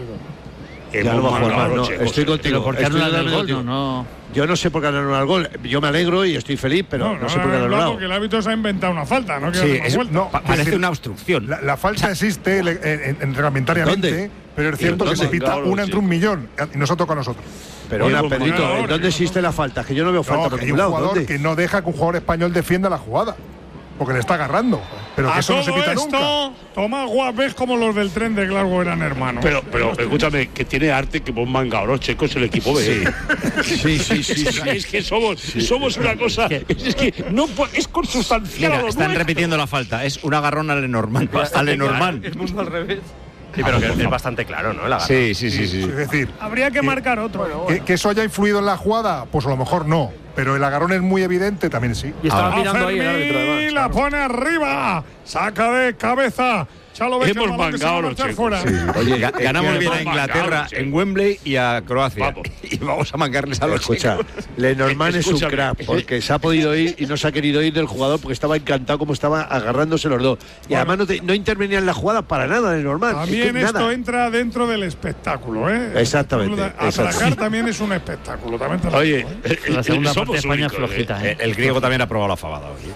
Ya no va a jugar más, estoy contigo. ¿Por qué anulan el gol? No. Yo no sé por qué han anulado el gol. Yo me alegro y estoy feliz, pero no sé por qué han anulado. Porque el árbitro se ha inventado una falta, ¿no? Parece una obstrucción. La falta existe reglamentariamente, pero es cierto que se pita una entre un millón y nos toca a nosotros. Pero Pedrito, ¿dónde existe la falta? Que yo no veo falta. Hay un jugador que no deja que un jugador español defienda la jugada. Porque le está agarrando. Pero que eso no se pita nunca. Tomás Guapés como los del tren de Glasgow eran hermanos. Pero escúchame, que tiene arte que pongan los checos el equipo B. Sí. Es que somos una cosa. Es que no es consustancial. Mira, están repitiendo la falta. Es un agarrón al Lenormand. El mundo al revés. Sí, pero que es bastante claro, ¿no? Sí. Es decir, habría que marcar otro. Que eso haya influido en la jugada, pues a lo mejor no. Pero el agarrón es muy evidente, también sí. Y estaba mirando ahí el árbitro, además. La pone arriba, saca de cabeza. Hemos mangado los checos. Sí. Oye, ganamos bien a Inglaterra en Wembley y a Croacia. Y vamos a mangarles a los chicos. Lenormand es un crack, porque se ha podido ir y no se ha querido ir del jugador porque estaba encantado como estaba agarrándose los dos. Y además no intervenía en la jugada para nada, Lenormand. También esto entra dentro del espectáculo, Exactamente. Atracar también es un espectáculo. Oye, la segunda parte de España es flojita. El griego también ha probado la fabada hoy.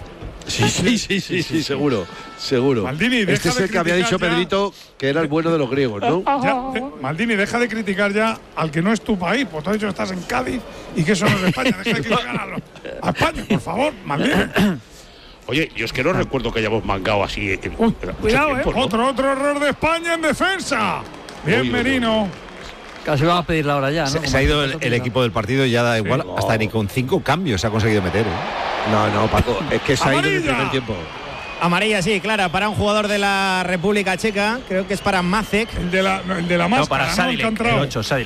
Sí, seguro. Maldini, este es el que había dicho Pedrito que era el bueno de los griegos, ¿no? Maldini, deja de criticar ya al que no es tu país. Pues tú has dicho que estás en Cádiz y que eso no es de España. Deja de criticar a España, por favor, Maldini. Oye, yo es que no recuerdo que hayamos mangado así. Cuidado, tiempo, ¿no? Otro error de España en defensa. Bien, Merino. Casi vamos a pedir la hora ya, ¿no? Se ha ido el equipo del partido y ya da igual. Hasta ni con 5 cambios se ha conseguido meter. No, Paco, es que se ha ido en el primer tiempo. Amarilla, sí, clara, para un jugador de la República Checa. Creo que es para Macek. El de la máscara, para Sadilek, el 8, Sadilek.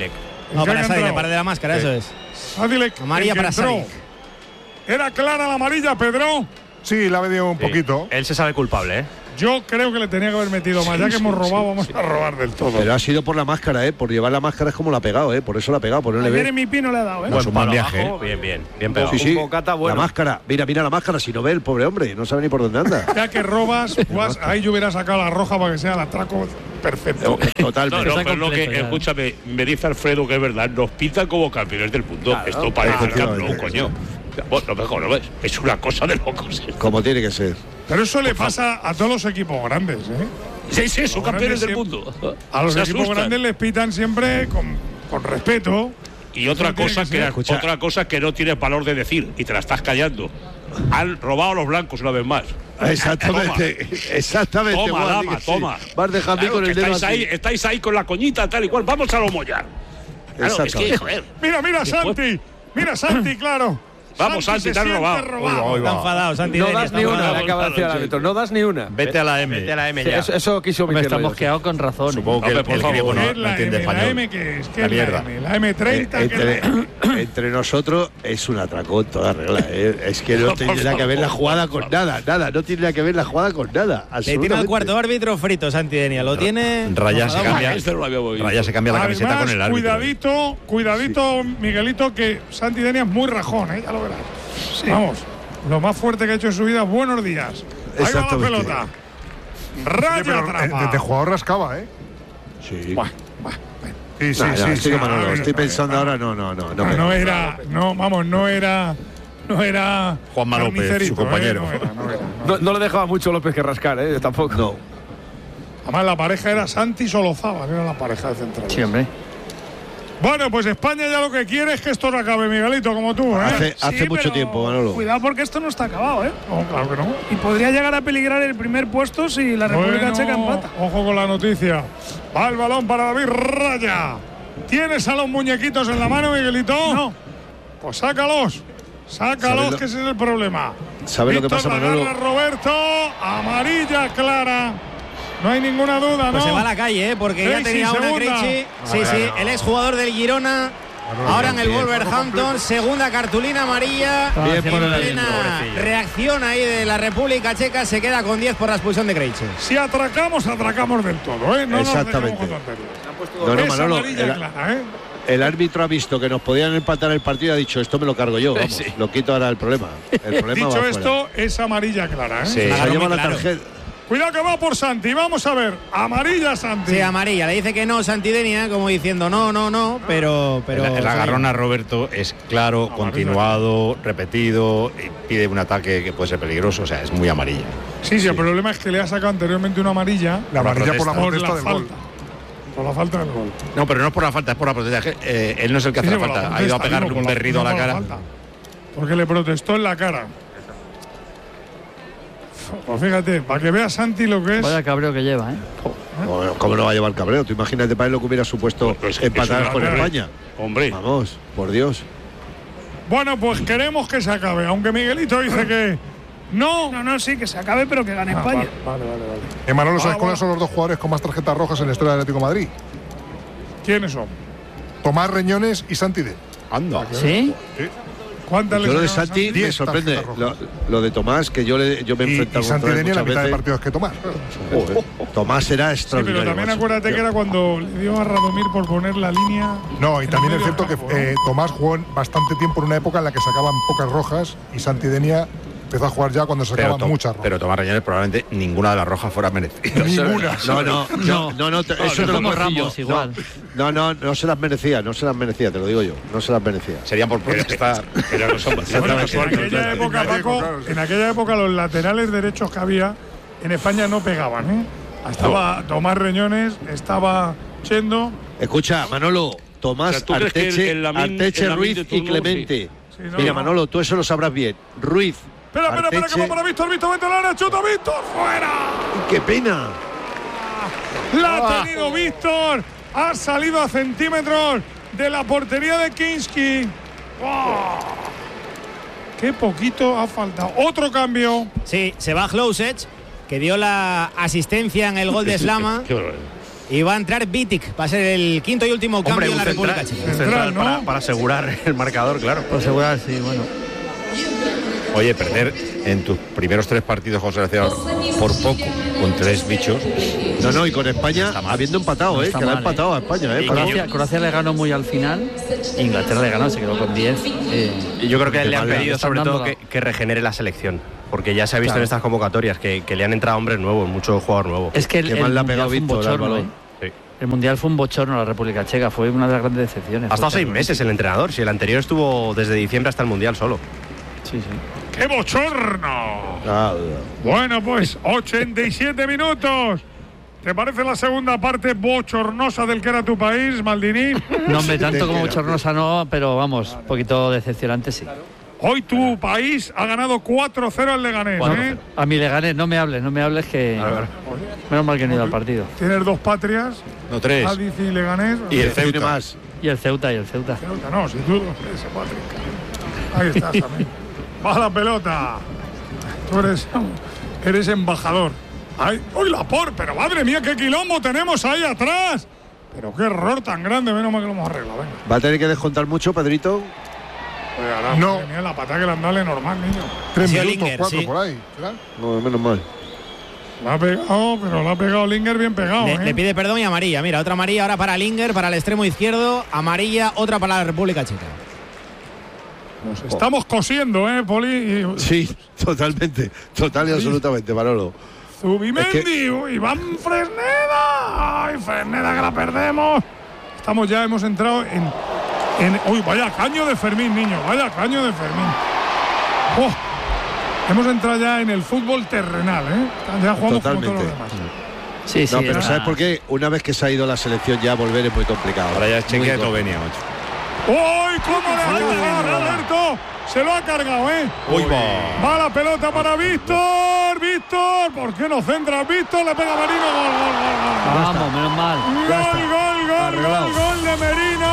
No, para Sadilek, para de la máscara, eso es. Sadilek, amarilla para Sadilek. ¿Era clara la amarilla, Pedro? Sí, la ha venido un poquito. Él se sabe culpable, ¿eh? Yo creo que le tenía que haber metido más. Ya que hemos robado, vamos a robar del todo. Pero ha sido por la máscara, por llevar la máscara es como la ha pegado, por eso la ha pegado, por no le ve. Jeremy Pino le ha dado, Bueno, un mal viaje. Bien pegado. Sí, Bocata, bueno. La máscara, mira la máscara, si no ve el pobre hombre, no sabe ni por dónde anda. Ya que robas, pues, ahí yo hubiera sacado la roja para que sea el atraco perfecto. Totalmente. No, pero lo que, escúchame, me dice Alfredo que es verdad, nos pitan como campeones del mundo. Claro, esto parece el Camp Nou, claro, coño. Bueno, mejor no ves. Es una cosa de locos. Como tiene que ser. Pero eso le pasa a todos los equipos grandes, Sí, son campeones del mundo. A los Se equipos asustan. grandes les pitan siempre con respeto. Y otra cosa que no tienes valor de decir y te la estás callando. Han robado a los blancos una vez más. Exactamente. Toma, dama, toma. Vas dejando con el dedo así. Estáis ahí con la coñita tal y cual. Vamos a lo mollar. Claro, es que, joder. Mira, Santi. Mira, Santi, claro. Vamos, Santi, te han robado. Está enfadado, Santi. No das ni una, le acaba de decir al árbitro. No das ni una. Vete a la M. Vete a la M ya. Eso quiso Me meterlo. estamos quedando con razón. Supongo que el griego no entiende español. ¿La M qué es? ¿Qué La es mierda. la M? La M30. Entre nosotros es un atracón toda regla. Es que no tiene nada que ver la jugada con nada. No tiene nada que ver la jugada con nada. Le tiene al cuarto árbitro frito, Santi Denia. Lo tiene. Raya se cambia. Este no lo había oído. Raya se cambia la camiseta con el árbitro. Cuidadito, Miguelito, que Santi Denia es muy rajón, ya lo verás. Vamos, lo más fuerte que ha hecho en su vida. Buenos días. Ahí va la pelota. Raya atrapa. De jugador rascaba, Sí. Sí. Estoy pensando ahora, no era Juanma López, su compañero. No le dejaba mucho López que rascar, tampoco. No. Además, la pareja era Santi Solozábal, era la pareja de central. Sí, hombre. Bueno, pues España ya lo que quiere es que esto no acabe, Miguelito, como tú, Hace mucho tiempo, Manolo. Cuidado porque esto no está acabado, No, claro que no. Y podría llegar a peligrar el primer puesto si la República Checa empata. Ojo con la noticia. Va el balón para David Raya. ¿Tienes a los muñequitos en la mano, Miguelito? No. Pues sácalos, que ese es el problema. ¿Sabes lo que pasa, Manolo? Roberto, amarilla clara. No hay ninguna duda, ¿no? Pues se va a la calle, porque ya tenía una Krejci. Sí, el exjugador del Girona. Ahora en el Wolverhampton, segunda cartulina amarilla. Bien por el plena reacción ahí de la República Checa, se queda con 10 por la expulsión de Krejci. Si atracamos del todo, No exactamente. No, Manolo, clara, el árbitro ha visto que nos podían empatar el partido y ha dicho, esto me lo cargo yo, vamos, lo quito ahora el problema. Dicho esto, es amarilla clara, Sí, se lleva la tarjeta. Cuidado que va por Santi, vamos a ver. Amarilla, Santi. Sí, amarilla. Le dice que no, Santi Denia, como diciendo no, pero el agarrón a Roberto es claro, continuado, repetido, y pide un ataque que puede ser peligroso, o sea, es muy amarilla. Sí, el problema es que le ha sacado anteriormente una amarilla. La amarilla por la protesta del falta. gol. Por la falta del gol. No, pero no es por la falta, es por la protesta. Él no es el que hace la falta, ha ido a pegarle un berrido a la cara. Porque le protestó en la cara. Pues fíjate, para que vea Santi lo que es. Vaya cabreo que lleva, ¿Cómo no va a llevar cabreo? Tú imagínate para él lo que hubiera supuesto empatar con España. Hombre. Vamos, por Dios. Bueno, pues queremos que se acabe, aunque Miguelito dice que no. Sí, que se acabe, pero que gane España. Vale. Manolo, ¿sabes cuáles son los dos jugadores con más tarjetas rojas en la historia del Atlético de Madrid? ¿Quiénes son? Tomás Reñones y Santi Denia. Anda. ¿Sí? ¿Cuántas Yo lo de Santi me sorprende. Lo de Tomás, que yo me he enfrentado y Santi Denia la mitad veces. de partidos que Tomás. Tomás era extraordinario. Pero también acuérdate que era cuando le dio a Radomir por poner la línea. No, y también es cierto que Tomás jugó bastante tiempo en una época en la que sacaban pocas rojas y Santi Denia empezó a jugar ya cuando sacaban muchas rojas. Pero Tomás Reñones probablemente ninguna de las rojas fuera merecida. Ninguna. No, eso te lo como cojo Ramos, yo. igual. No se las merecía, te lo digo yo. No se las merecía. Serían por protestar. En aquella época los laterales derechos que había en España no pegaban, Estaba Tomás Reñones, estaba Chendo. Escucha, Manolo, Tomás, Arteche, Ruiz y Clemente. Mira, Manolo, tú eso lo sabrás bien. Ruiz. Espera, que va para Víctor, vete al área, chuta Víctor, fuera. ¡Qué pena! La ha tenido Víctor, ha salido a centímetros de la portería de Kinski. ¡Oh! Qué poquito ha faltado. Otro cambio. Sí, se va Hlousech, que dio la asistencia en el gol de Slama. y va a entrar Vitic. Va a ser el quinto y último cambio en la República Checa. Central, ¿no? para asegurar el marcador, claro. Para asegurar, sí, bueno. Oye, perder en tus primeros 3 partidos con selección por poco, con 3 bichos. No, y con España habiendo empatado, que la ha empatado a España. Croacia le ganó muy al final, Inglaterra le ganó, se quedó con 10. Y yo creo que le han pedido sobre todo que regenere la selección, porque ya se ha visto en estas convocatorias que le han entrado hombres nuevos, muchos jugadores nuevos. Es que el Mundial fue un bochorno, El Mundial fue un bochorno a la República Checa, fue una de las grandes decepciones. Ha estado 6 meses el entrenador, si el anterior estuvo desde diciembre hasta el Mundial solo. Sí. ¡Qué bochorno! Bueno, pues 87 minutos. ¿Te parece la segunda parte bochornosa del que era tu país, Maldini? No, hombre, tanto como bochornosa no, pero vamos, un poquito decepcionante sí. Hoy tu país ha ganado 4-0 al Leganés, A mi Leganés, no me hables que... Menos mal que no he ido al partido. Tienes 2 patrias. No, 3. Cádiz y Leganés. Y el Ceuta. Más. Y el Ceuta. No, si tú eres Patrick. Ahí estás también. Va la pelota. Tú eres embajador. ¡Uy, Laporte! Pero madre mía, qué quilombo tenemos ahí atrás. Pero qué error tan grande, menos mal que lo hemos arreglado. Venga. ¿Va a tener que descontar mucho, Pedrito? Pues ahora, no. Mía, la patada que le han dado normal, niño. 3 minutos, 4 por ahí. ¿Verdad? No, menos mal. La ha pegado, pero la ha pegado Linger bien pegado. Le pide perdón y amarilla. Mira, otra amarilla ahora para Linger, para el extremo izquierdo. Amarilla, otra para la República Checa. Nos estamos cosiendo, Poli. Sí, totalmente. Total y absolutamente, Manolo. Zubimendi, Iván Fresneda. ¡Ay, Fresneda, que la perdemos! Hemos entrado en... ¡Uy, vaya caño de Fermín, niño! ¡Vaya caño de Fermín! ¡Oh! Hemos entrado ya en el fútbol terrenal, Ya jugamos como todos los demás. Sí, no, pero ¿sabes por qué? Una vez que se ha ido la selección ya volver es muy complicado. Ahora ya es Chequia y Eslovenia, macho. ¡Uy, cómo le ha cargado Roberto! Se lo ha cargado, ¡Uy, va la pelota para Víctor! ¡Víctor! ¿Por qué no centra Víctor? Le pega Merino. ¡Gol! Vamos, menos mal. ¡Gol de Merino!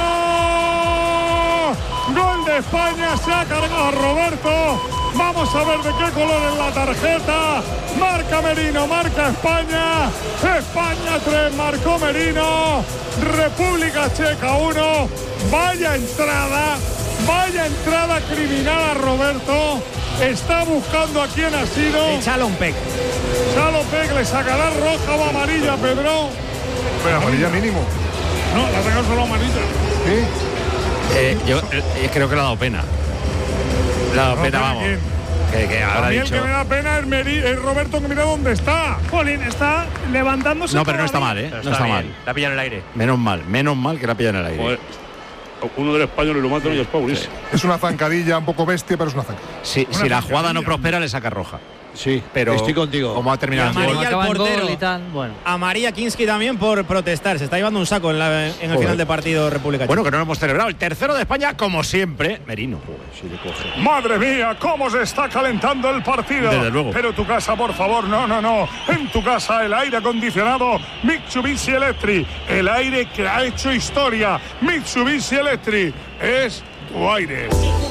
¡Gol de España! Se ha cargado a Roberto. Vamos a ver de qué color es la tarjeta. Marca Merino, marca España. España 3, marcó Merino. República Checa 1. Vaya entrada criminal a Roberto. Está buscando a quién ha sido. Chalopek. Chalopek le sacará roja o amarilla, Pedro. Pero amarilla mínimo. No, le ha sacado solo amarilla. ¿Sí? Yo creo que le ha dado pena. Le ha dado pena, vamos. Que habrá dicho. El que me da pena es Roberto, que mira dónde está. Jolín, está levantándose. No, pero no está mal, No está mal. La pilla en el aire. Menos mal que la pilla en el aire. Joder. Uno del español y lo matan y es Paulis. Es una zancadilla un poco bestia, pero es una zancadilla. Sí, si la jugada no prospera, le saca roja. Sí, pero estoy contigo. Como ha terminado el amarilla al portero y tal, bueno. Amarilla Kinski también por protestar. Se está llevando un saco en el final de partido República Checa. Bueno, que no lo hemos celebrado. El tercero de España, como siempre, Merino. Si le coge. Madre mía, cómo se está calentando el partido. Desde luego. Pero tu casa, por favor, no. En tu casa el aire acondicionado Mitsubishi Electric. El aire que ha hecho historia. Mitsubishi Electric es tu aire.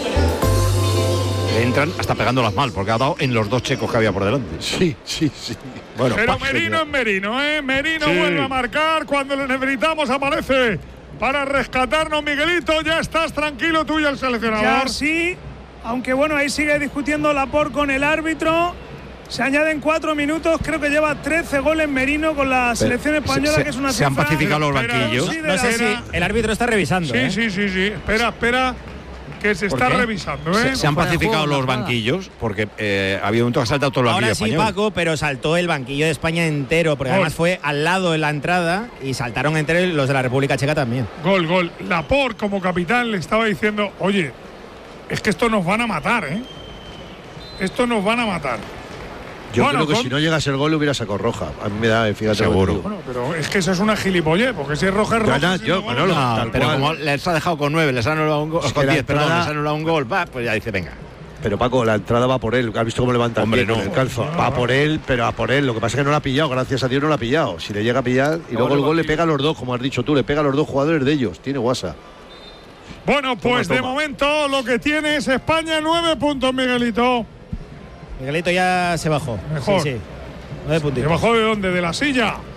Entran hasta pegándolas mal, porque ha dado en los 2 checos que había por delante. Sí. Bueno, pero Merino es Merino, Merino sí. Vuelve a marcar cuando le necesitamos, aparece para rescatarnos, Miguelito. Ya estás tranquilo tú y el seleccionador. Ya sí, aunque bueno, ahí sigue discutiendo Laporte con el árbitro. Se añaden 4 minutos, creo que lleva 13 goles Merino con la selección española, que es una cifra. ¿Se han pacificado los banquillos? No sé si el árbitro está revisando. Sí. Espera. Que se está revisando, Se han pacificado los banquillos porque ha habido un momento que ha saltado todo el banquillo español. Ahora sí, Paco, pero saltó el banquillo de España entero, porque además fue al lado de la entrada y saltaron entre los de la República Checa también. Gol. Laporte, como capitán, le estaba diciendo, oye, es que esto nos van a matar, Esto nos van a matar. Yo creo que si no llegas el gol le hubiera sacado roja. A mí me da, fíjate. Seguro. Bueno, pero es que eso es una gilipollez, porque si es roja es roja. Pero como les ha dejado con 9, les han anulado un gol, con 10, perdón, les han anulado un gol, pues ya dice, venga. Pero Paco, la entrada va por él. ¿Has visto cómo levanta el pie con el calzo? Va por él, pero a por él. Lo que pasa es que no la ha pillado, gracias a Dios no la ha pillado. Si le llega a pillar, y luego el gol le pega a los dos, como has dicho tú, le pega a los dos jugadores de ellos. Tiene guasa. Bueno, pues de momento lo que tiene es España 9 puntos, Miguelito. Miguelito ya se bajó. Mejor. Sí. 9 puntitos. ¿Se bajó de dónde? ¿De la silla?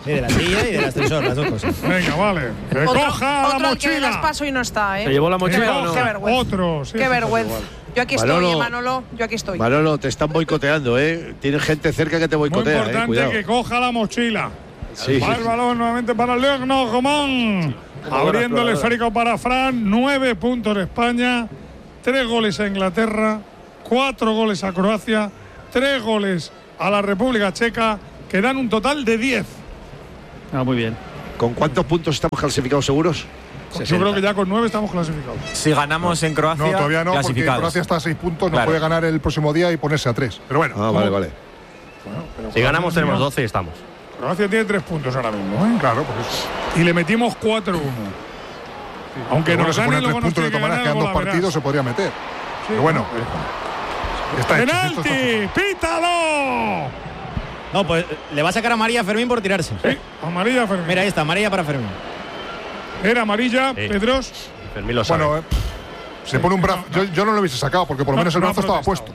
Sí, de la silla y del ascensor, las dos cosas. Venga, vale. Que coja la Otro al que mochila. las paso y no está, ¿eh? ¿Se llevó la mochila o no? Qué vergüenza. Otro. Sí, Qué sí, vergüenza. Yo aquí Manolo, estoy, Manolo. Yo aquí estoy. Manolo, te están boicoteando, ¿eh? Tienes gente cerca que te Muy boicotea, importante cuidado. que coja la mochila. Sí. Va el balón nuevamente para Leogno Gomón. Abriendo el esférico para Fran. 9 puntos España. 3 goles a Inglaterra. 4 goles a Croacia. 3 goles a la República Checa. Que dan un total de 10. Muy bien. ¿Con cuántos puntos estamos clasificados seguros? 60. Yo creo que ya con 9 estamos clasificados. Si ganamos en Croacia, no, todavía no, porque Croacia está a 6 puntos, no puede ganar el próximo día y ponerse a 3. Pero bueno. Vale. Bueno, si ganamos tenemos 12 y estamos. Croacia tiene 3 puntos ahora mismo, ¿eh? Claro, pues. Y le metimos 4-1. Aunque bueno, nos se pone gane, a 3 luego nos puntos de tiene que todas maneras, ganar, quedan 2 luego la partidos, verás. se podría meter. Pero bueno. Está hecho, esto está ¡Penalti! ¡Pítalo! No, pues le va a sacar amarilla a Fermín por tirarse. Sí, amarilla a Fermín. Mira, ahí está, amarilla para Fermín. Era amarilla, Pedros. Fermín lo sabe. Bueno, se pone un brazo. Yo no lo hubiese sacado porque por lo menos el brazo estaba puesto.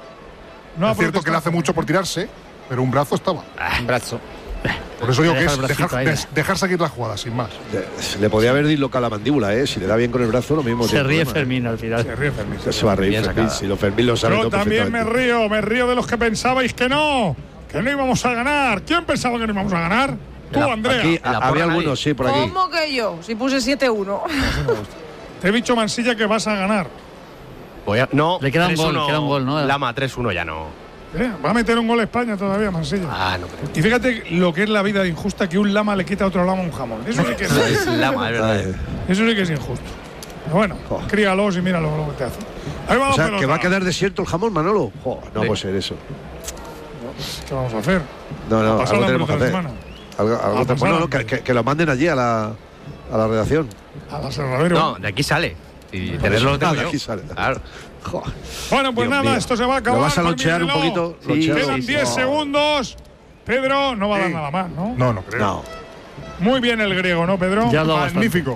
No es cierto que le hace mucho por tirarse, pero un brazo estaba. Un brazo. Por eso digo que Deja el es bracito dejar seguir la jugada, sin más. Le podía haber dislocado la mandíbula, ¿eh? Si le da bien con el brazo, lo mismo. Se ríe problema, Fermín al final. Se ríe Fermín. Se va a reír Fermín. Si lo Fermín lo sabe Yo todo también me perfectamente. río de los que pensabais que no íbamos a ganar. ¿Quién pensaba que no íbamos a ganar? Tú, Andrea. Aquí había algunos, sí, por aquí. ¿Cómo que yo? Si puse 7-1. Te he dicho, Mansilla, que vas a ganar. No, Le queda un 3-1, gol, queda un gol, ¿no? Lama, 3-1 ya no. Va a meter un gol España todavía, Mansilla. No creo. Y fíjate lo que es la vida de injusta, que un lama le quita a otro lama un jamón. Eso sí que es, Es Lama, es verdad. eso sí que es injusto. Pero bueno, críalos y míralo lo que te hace. Ahí va O la sea, pelota. que va a quedar desierto el jamón, Manolo. No puede ser eso. ¿Qué vamos a hacer? No, A pasar algo la tenemos que pelota hacer. de mano. Algo bueno, que lo manden allí a la redacción. A la Serradero. No, de aquí sale. Y tenerlo lo tengo de yo. aquí sale. Claro. Bueno, pues Dios nada, mío. esto se va a acabar. ¿Lo vas a por mi lonchear un reloj. poquito? Sí, Loncheado. quedan 10 segundos. Pedro no va a dar nada más, ¿no? No creo. No. Muy bien el griego, ¿no, Pedro? Ya ha dado Magnífico.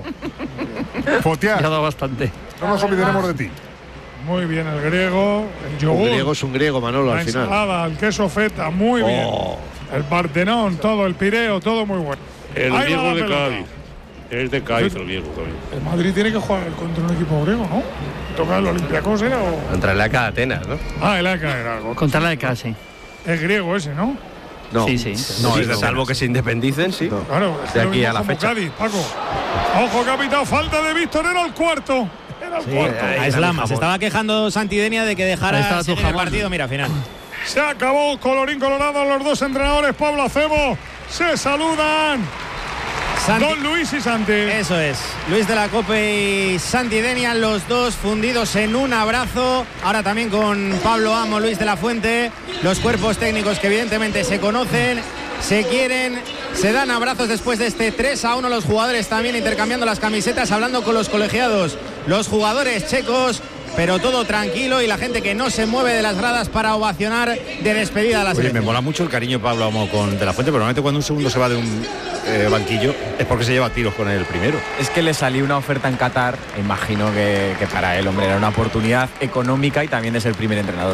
Fotear. Ya ha dado bastante. No nos olvidaremos de ti. Muy bien el griego. El yogur. Un griego es un griego, Manolo, La al final. ensalada, el queso feta, muy bien. El Partenón, todo, el Pireo, todo muy bueno. El Ahí va griego la de pelota. Cádiz. Es de Cádiz el griego también. El Madrid tiene que jugar contra un equipo griego, ¿no? ¿Toca el Olympiacos era o...? Contra el AK Atenas, ¿no? Ah, el AK era algo. Contra la de casi. Es griego ese, ¿no? No. Sí, sí. No, Sí, es de no. salvo que se independicen, sí. No. Claro, es De lo aquí mismo a la como fecha. Cádiz, Paco. Ojo, capitán, falta de Víctor, era el cuarto. Era el cuarto. A Islama. Se estaba quejando Santi Denia de que Ahí dejara estaba tu seguir el jamón. partido. Mira, final. Se acabó, colorín colorado, los dos entrenadores, Pablo Acebo, se saludan. Don Luis y Santi. Eso es. Luis de la Cope y Santi Denia, los dos fundidos en un abrazo. Ahora también con Pablo Amo, Luis de la Fuente. Los cuerpos técnicos que evidentemente se conocen, se quieren, se dan abrazos después de este 3-1. Los jugadores también intercambiando las camisetas, hablando con los colegiados. Los jugadores checos, pero todo tranquilo y la gente que no se mueve de las gradas para ovacionar de despedida a la Oye, selección. me mola mucho el cariño Pablo Amo con De la Fuente, pero normalmente cuando un segundo se va de un banquillo es porque se lleva tiros con el primero. Es que le salió una oferta en Qatar, imagino que para él, hombre, era una oportunidad económica y también de ser primer entrenador.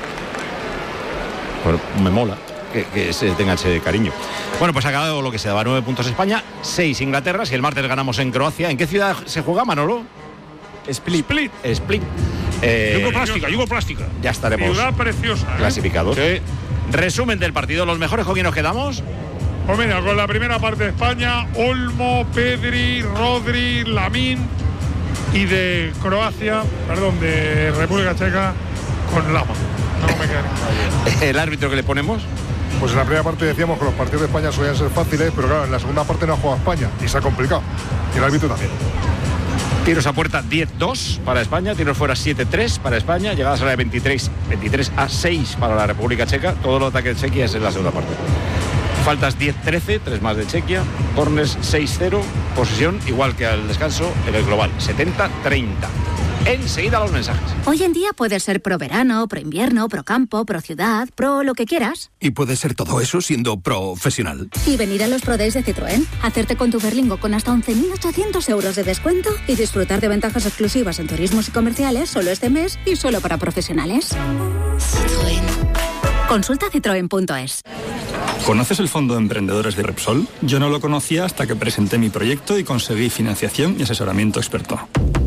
Pues me mola que se tenga ese cariño. Bueno, pues ha acabado lo que se daba, 9 puntos España, 6 Inglaterra. Si el martes ganamos en Croacia, ¿en qué ciudad se juega, Manolo? Split. Yugoplástica. Ya estaremos Ciudad preciosa. clasificados. Resumen del partido, los mejores con quién nos quedamos. Pues mira, con la primera parte de España, Olmo, Pedri, Rodri, Lamín, y de Croacia, perdón, de República Checa, con Lama. No me queda. El árbitro que le ponemos. Pues en la primera parte decíamos que los partidos de España solían ser fáciles, pero claro, en la segunda parte no ha jugado España y se ha complicado. Y el árbitro también. Tiros a puerta 10-2 para España, tiros fuera 7-3 para España, llegadas a la de 23-6 para la República Checa. Todo el ataque de Chequia es en la segunda parte. Faltas 10-13, 3 más de Chequia. Corners 6-0, posesión igual que al descanso en el global, 70-30. Enseguida los mensajes. Hoy en día puedes ser pro verano, pro invierno, pro campo, pro ciudad, pro lo que quieras. Y puedes ser todo eso siendo profesional. Y venir a los Pro Days de Citroën, hacerte con tu Berlingo con hasta 11.800 euros de descuento y disfrutar de ventajas exclusivas en turismos y comerciales solo este mes y solo para profesionales. Citroën. Consulta citroen.es. ¿Conoces el Fondo de Emprendedores de Repsol? Yo no lo conocía hasta que presenté mi proyecto y conseguí financiación y asesoramiento experto.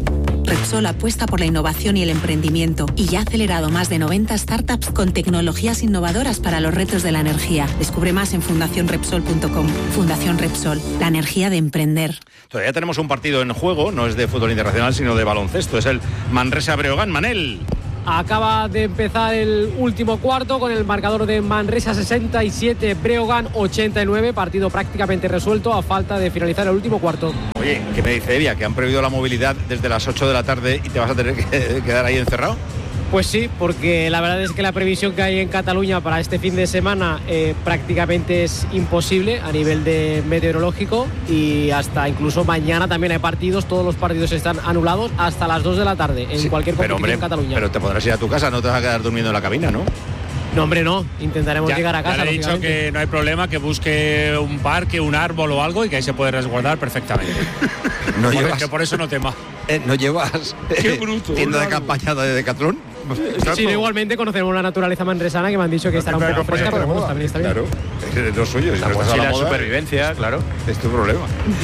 Repsol apuesta por la innovación y el emprendimiento y ya ha acelerado más de 90 startups con tecnologías innovadoras para los retos de la energía. Descubre más en fundacionrepsol.com. Fundación Repsol, la energía de emprender. Todavía tenemos un partido en juego, no es de fútbol internacional, sino de baloncesto. Es el Manresa-Breogán. Manel. Acaba de empezar el último cuarto con el marcador de Manresa 67, Breogán 89, partido prácticamente resuelto a falta de finalizar el último cuarto. Oye, ¿qué me dice Evia? ¿Que han prohibido la movilidad desde las 8 de la tarde y te vas a tener que quedar ahí encerrado? Pues sí, porque la verdad es que la previsión que hay en Cataluña para este fin de semana prácticamente es imposible a nivel de meteorológico, y hasta incluso mañana también hay partidos, todos los partidos están anulados hasta las 2 de la tarde en cualquier competición en Cataluña. Pero te podrás ir a tu casa, no te vas a quedar durmiendo en la cabina, ¿no? No, hombre, no. Intentaremos llegar a casa. Ya le he dicho que no hay problema, que busque un parque, un árbol o algo, y que ahí se puede resguardar perfectamente. No llevas, que por eso no tema. ¿No llevas Qué bruto, tienda de campaña de Decathlon? Sí, igualmente conocemos la naturaleza manresana, que me han dicho que estará un poco fresca, pero bueno, también está bien. Claro, es lo suyo. La mochila de supervivencia, claro. Es tu problema.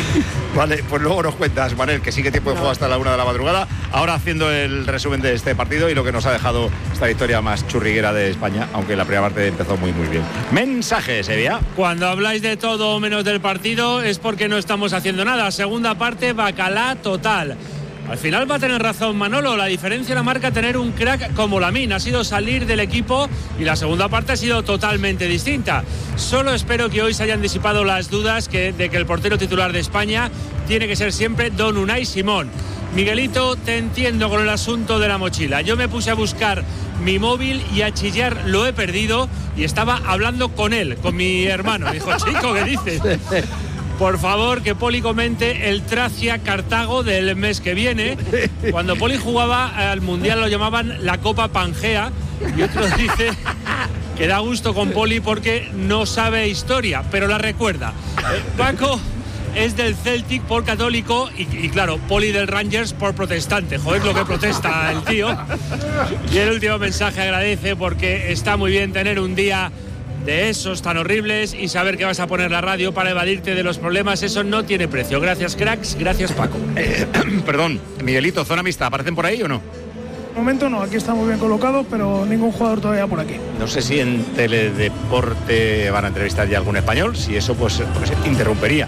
Vale, pues luego nos cuentas, Manel, que sí que tiempo de juego hasta la 1 de la madrugada. Ahora haciendo el resumen de este partido y lo que nos ha dejado esta victoria más churriguera de España, aunque la primera parte empezó muy bien. Mensajes, Evia. Cuando habláis de todo menos del partido es porque no estamos haciendo nada. Segunda parte, bacalá total. Al final va a tener razón Manolo, la diferencia la marca tener un crack como Lamine, ha sido salir del equipo, y la segunda parte ha sido totalmente distinta. Solo espero que hoy se hayan disipado las dudas de que el portero titular de España tiene que ser siempre Don Unai Simón. Miguelito, te entiendo con el asunto de la mochila. Yo me puse a buscar mi móvil y a chillar, lo he perdido, y estaba hablando con él, con mi hermano. Dijo, chico, ¿qué dices? Por favor, que Poli comente el Tracia-Cartago del mes que viene. Cuando Poli jugaba al Mundial lo llamaban la Copa Pangea, y otro dice que da gusto con Poli porque no sabe historia, pero la recuerda. Paco es del Celtic por católico y claro, Poli del Rangers por protestante. Joder, lo que protesta el tío. Y el último mensaje, agradece porque está muy bien tener un día de esos tan horribles y saber que vas a poner la radio para evadirte de los problemas, eso no tiene precio. Gracias, cracks, gracias, Paco. Perdón, Miguelito, zona mixta, ¿aparecen por ahí o no? De momento no, aquí está muy bien colocado, pero ningún jugador todavía por aquí. No sé si en Teledeporte van a entrevistar ya algún español, si eso pues interrumpiría.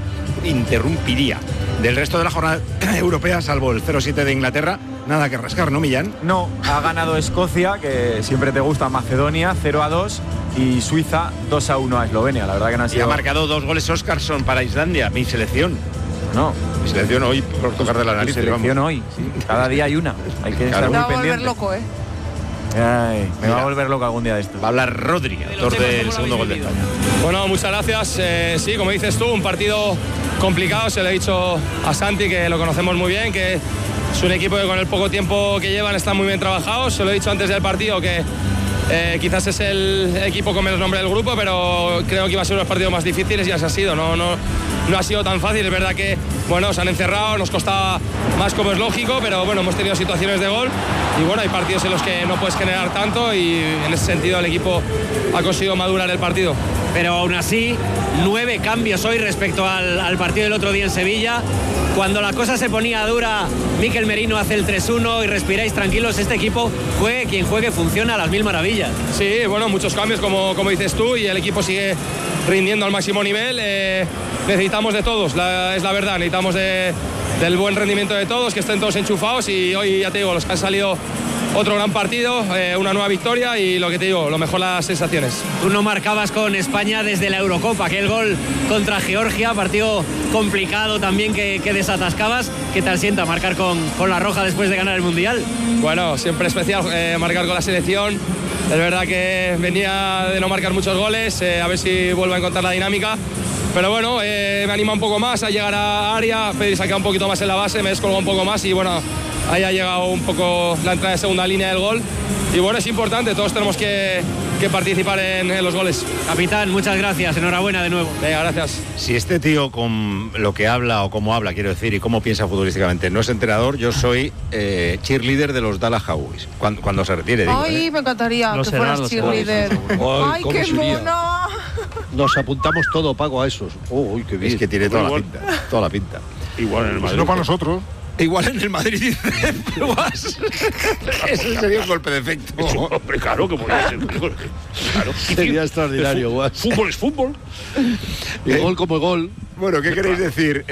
Del resto de la jornada europea, salvo el 0-7 de Inglaterra, nada que rascar, ¿no, Millán? No, ha ganado Escocia, que siempre te gusta, Macedonia, 0-2, y Suiza, 2-1 a Eslovenia. La verdad que no ha sido... Y ha marcado 2 goles Óscarsson para Islandia, mi selección. No. Mi selección hoy, por tocar de la nariz. Mi selección hoy, sí. Cada día hay una. Hay que estar muy pendiente. Me va a volver loco, Ay, me va a volver loco algún día de esto. Va a hablar Rodri, autor del segundo gol de España. Bueno, muchas gracias. Sí, como dices tú, un partido complicado. Se lo he dicho a Santi, que lo conocemos muy bien, que es un equipo que con el poco tiempo que llevan están muy bien trabajados. Se lo he dicho antes del partido, que quizás es el equipo con menos nombre del grupo, pero creo que iba a ser unos partidos más difíciles y así ha sido. No ha sido tan fácil. Es verdad que bueno, se han encerrado, nos costaba más, como es lógico, pero bueno, hemos tenido situaciones de gol y bueno, hay partidos en los que no puedes generar tanto y en ese sentido el equipo ha conseguido madurar el partido. Pero aún así, 9 cambios hoy respecto al partido del otro día en Sevilla. Cuando la cosa se ponía dura, Mikel Merino hace el 3-1 y respiráis tranquilos. Este equipo, juegue quien juegue, funciona a las mil maravillas. Sí, bueno, muchos cambios como dices tú, y el equipo sigue rindiendo al máximo nivel. Necesitamos de todos, es la verdad, necesitamos del buen rendimiento de todos, que estén todos enchufados, y hoy ya te digo, los que han salido, otro gran partido, una nueva victoria y lo que te digo, lo mejor las sensaciones. Tú no marcabas con España desde la Eurocopa, aquel gol contra Georgia, partido complicado también que desatascabas. ¿Qué tal sienta marcar con la roja después de ganar el Mundial? Bueno, siempre especial marcar con la selección. Es verdad que venía de no marcar muchos goles, a ver si vuelvo a encontrar la dinámica. Pero bueno, me anima un poco más a llegar a área, Pedri se ha quedado un poquito más en la base, me descolgó un poco más y bueno, ahí ha llegado un poco la entrada de segunda línea del gol. Y bueno, es importante, todos tenemos que participar en los goles. Capitán, muchas gracias, enhorabuena de nuevo. Venga, gracias. Si este tío con lo que habla o cómo habla, quiero decir, y cómo piensa futbolísticamente, no es entrenador, yo soy cheerleader de los Dallas Cowboys, cuando se retire. Digo, Ay, me encantaría que fueras cheerleader. Ay, qué mono. Nos apuntamos todo, Paco, a esos. Uy, qué bien. Es que tiene toda la pinta. Igual en el Madrid. No para nosotros. Igual en el Madrid, dice Guas. Eso sería un golpe de efecto. Hombre, claro, que podría ser. Claro. Sería extraordinario, Guas. Fútbol es fútbol. Y gol como gol. Bueno, ¿qué queréis decir?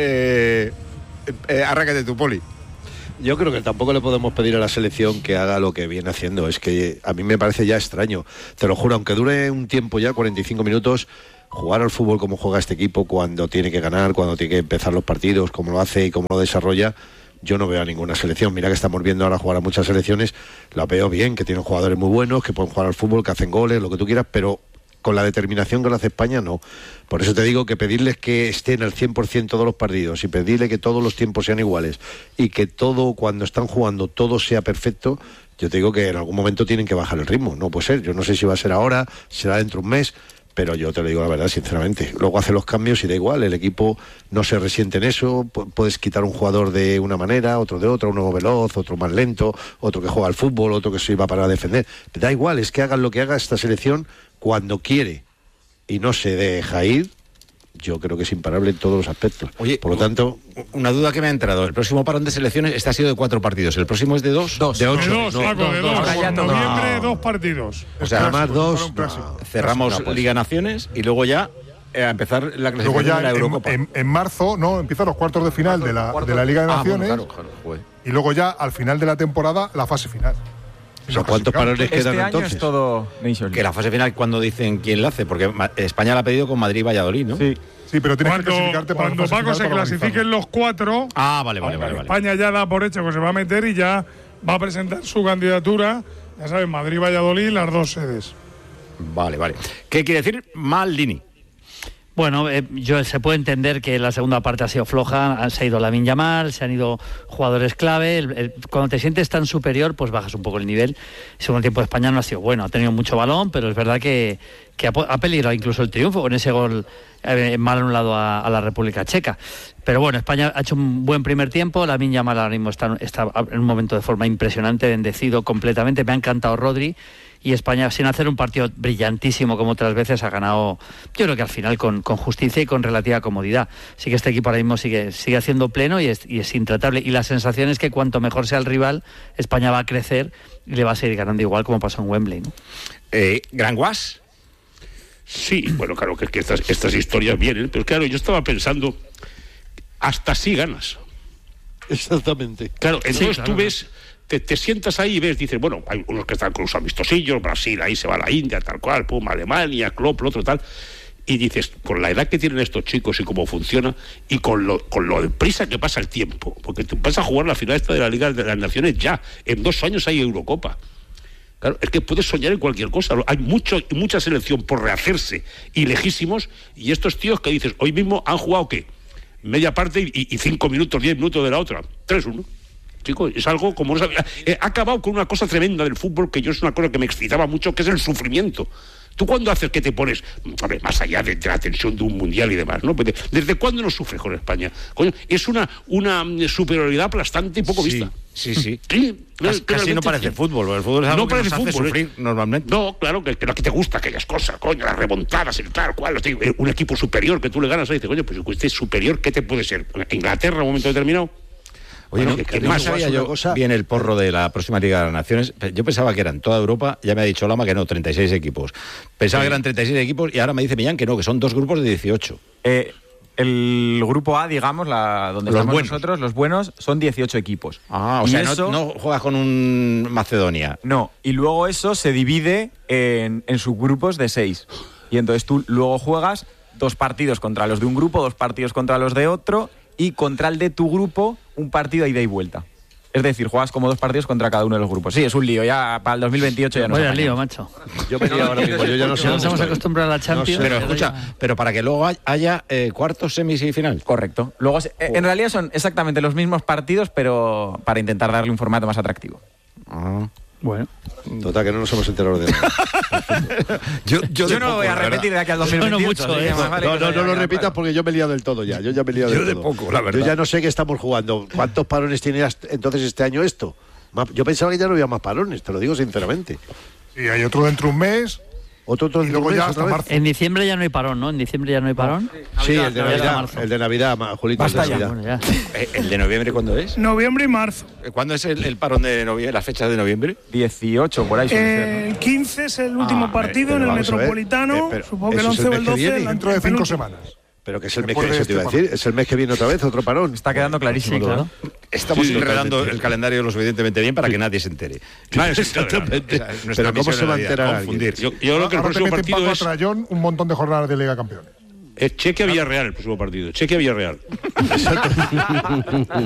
Arráncate tu, Poli. Yo creo que tampoco le podemos pedir a la selección que haga lo que viene haciendo. Es que a mí me parece ya extraño. Te lo juro, aunque dure un tiempo ya, 45 minutos, jugar al fútbol como juega este equipo, cuando tiene que ganar, cuando tiene que empezar los partidos, como lo hace y cómo lo desarrolla, yo no veo a ninguna selección. Mira que estamos viendo ahora jugar a muchas selecciones, la veo bien, que tienen jugadores muy buenos, que pueden jugar al fútbol, que hacen goles, lo que tú quieras, pero con la determinación que lo hace España, no. Por eso te digo que pedirles que estén al 100% todos los partidos y pedirle que todos los tiempos sean iguales y que todo, cuando están jugando, todo sea perfecto, yo te digo que en algún momento tienen que bajar el ritmo. No puede ser, yo no sé si va a ser ahora, será dentro de un mes, pero yo te lo digo la verdad, sinceramente. Luego hace los cambios y da igual, el equipo no se resiente en eso, puedes quitar un jugador de una manera, otro de otra, uno veloz, otro más lento, otro que juega al fútbol, otro que se va para defender. Da igual, es que hagan lo que haga esta selección cuando quiere y no se deja ir. Yo creo que es imparable en todos los aspectos. Oye, por lo tanto, una duda que me ha entrado. El próximo parón de selecciones, este ha sido de 4 partidos. ¿El próximo es de 2? De 8. De 2, Paco, de 2. En noviembre, 2 partidos. O sea, además 2. Cerramos Liga Naciones y luego ya a empezar la clasificación de la Eurocopa. En marzo, no, empiezan los cuartos de final de la Liga de Naciones. Bueno, claro, y luego ya, al final de la temporada, la fase final. O sea, ¿cuántos parones quedan este entonces? Año es todo Nation. Que la fase final, cuando dicen quién la hace, porque España la ha pedido con Madrid y Valladolid, ¿no? Sí, pero tienes que clasificarte para cuando Paco se clasifiquen los 4. Vale. España ya da por hecho que se va a meter y ya va a presentar su candidatura. Ya sabes, Madrid y Valladolid, las 2 sedes. Vale. ¿Qué quiere decir Maldini? Bueno, se puede entender que la segunda parte ha sido floja, se ha ido Lamine Yamal, se han ido jugadores clave, cuando te sientes tan superior, pues bajas un poco el nivel. El segundo tiempo de España no ha sido bueno, ha tenido mucho balón, pero es verdad que ha peligrado incluso el triunfo con ese gol mal anulado a la República Checa. Pero bueno, España ha hecho un buen primer tiempo, Lamine Yamal ahora mismo está en un momento de forma impresionante, bendecido completamente, me ha encantado Rodri. Y España, sin hacer un partido brillantísimo como otras veces, ha ganado, yo creo que al final con justicia y con relativa comodidad. Sí que este equipo ahora mismo sigue haciendo pleno y es intratable. Y la sensación es que cuanto mejor sea el rival, España va a crecer y le va a seguir ganando igual como pasó en Wembley, ¿no? ¿Gran Guas? Sí, bueno, claro que estas historias vienen, pero claro, yo estaba pensando, hasta así ganas. Exactamente. Claro, entonces tú ves... Te sientas ahí y ves, dices, bueno, hay unos que están con los amistosillos, Brasil, ahí se va a la India, tal cual, pum, Alemania, Klopp, lo otro tal, y dices, con la edad que tienen estos chicos y cómo funciona, y con lo deprisa que pasa el tiempo, porque tú vas a jugar la final esta de la Liga de las Naciones ya, en 2 años hay Eurocopa. Claro, es que puedes soñar en cualquier cosa, hay mucha selección por rehacerse, y lejísimos, y estos tíos que dices, hoy mismo han jugado, ¿qué? Media parte y 5 minutos, 10 minutos de la otra, 3-1. Chicos, es algo como no sabía. Ha acabado con una cosa tremenda del fútbol, que yo es una cosa que me excitaba mucho, que es el sufrimiento. ¿Tú cuándo haces que te pones, a ver, más allá de la tensión de un mundial y demás, ¿no? ¿Desde cuándo no sufres con España? Coño, es una superioridad aplastante y poco vista. Sí. Casi no parece fútbol. El fútbol es algo que nos hace sufrir normalmente. No, claro, que lo que te gusta, aquellas cosas, coño, las remontadas, el tal cual. Un equipo superior que tú le ganas, y dices, coño, pues si este superior, ¿qué te puede ser? ¿Inglaterra en un momento determinado? Oye, bueno, que más sabía yo bien el porro de la próxima Liga de las Naciones. Yo pensaba que eran toda Europa, ya me ha dicho Lama que no, 36 equipos. Pensaba que eran 36 equipos y ahora me dice Millán que no, que son 2 grupos de 18. El grupo A, digamos, donde estamos nosotros, los buenos, son 18 equipos. O sea, no juegas con un Macedonia. No, y luego eso se divide en subgrupos de 6. Y entonces tú luego juegas 2 partidos contra los de un grupo, 2 partidos contra los de otro, y contra el de tu grupo un partido a ida y vuelta. Es decir, juegas como 2 partidos contra cada uno de los grupos. Sí, es un lío. Ya para el 2028 ya no. Vaya lío, macho. Yo me lío ahora mismo. Yo ya no sé. Nos hemos acostumbrado a la Champions. No sé. Pero escucha, pero para que luego haya cuartos, semis y final. Correcto. Luego, en realidad son exactamente los mismos partidos, pero para intentar darle un formato más atractivo. Bueno. Total, que no nos hemos enterado de nada. yo no voy a repetir de aquí al 2028. No lo repitas porque yo me he liado del todo ya. Yo ya me he liado del todo. De poco, la verdad. Yo ya no sé qué estamos jugando. ¿Cuántos parones tiene entonces este año esto? Yo pensaba que ya no había más parones, te lo digo sinceramente. Sí, hay otro dentro de un mes, otro y luego ya hasta marzo. En diciembre ya no hay parón, ¿no? En diciembre ya no hay parón. Sí, el de Navidad, Julito. Basta ya. Bueno, ya. ¿El de noviembre cuándo es? Noviembre y marzo. ¿Cuándo es el parón de noviembre, la fecha de noviembre? 18, por ahí. El 15 es el último partido en el Metropolitano. Supongo que el 11 o el 12. Dentro de 5 semanas. Pero que es el mes que, te iba a decir, es el mes que viene otra vez, otro parón. Está quedando clarísimo. Sí, claro. Estamos enredando el calendario lo suficientemente bien para que nadie se entere. Claro, exactamente. Pero ¿cómo se va a enterar confundir? Yo creo que el próximo partido es Trayón un montón de jornadas de Liga Campeones. Chequia Villarreal el próximo partido. Chequia Villarreal.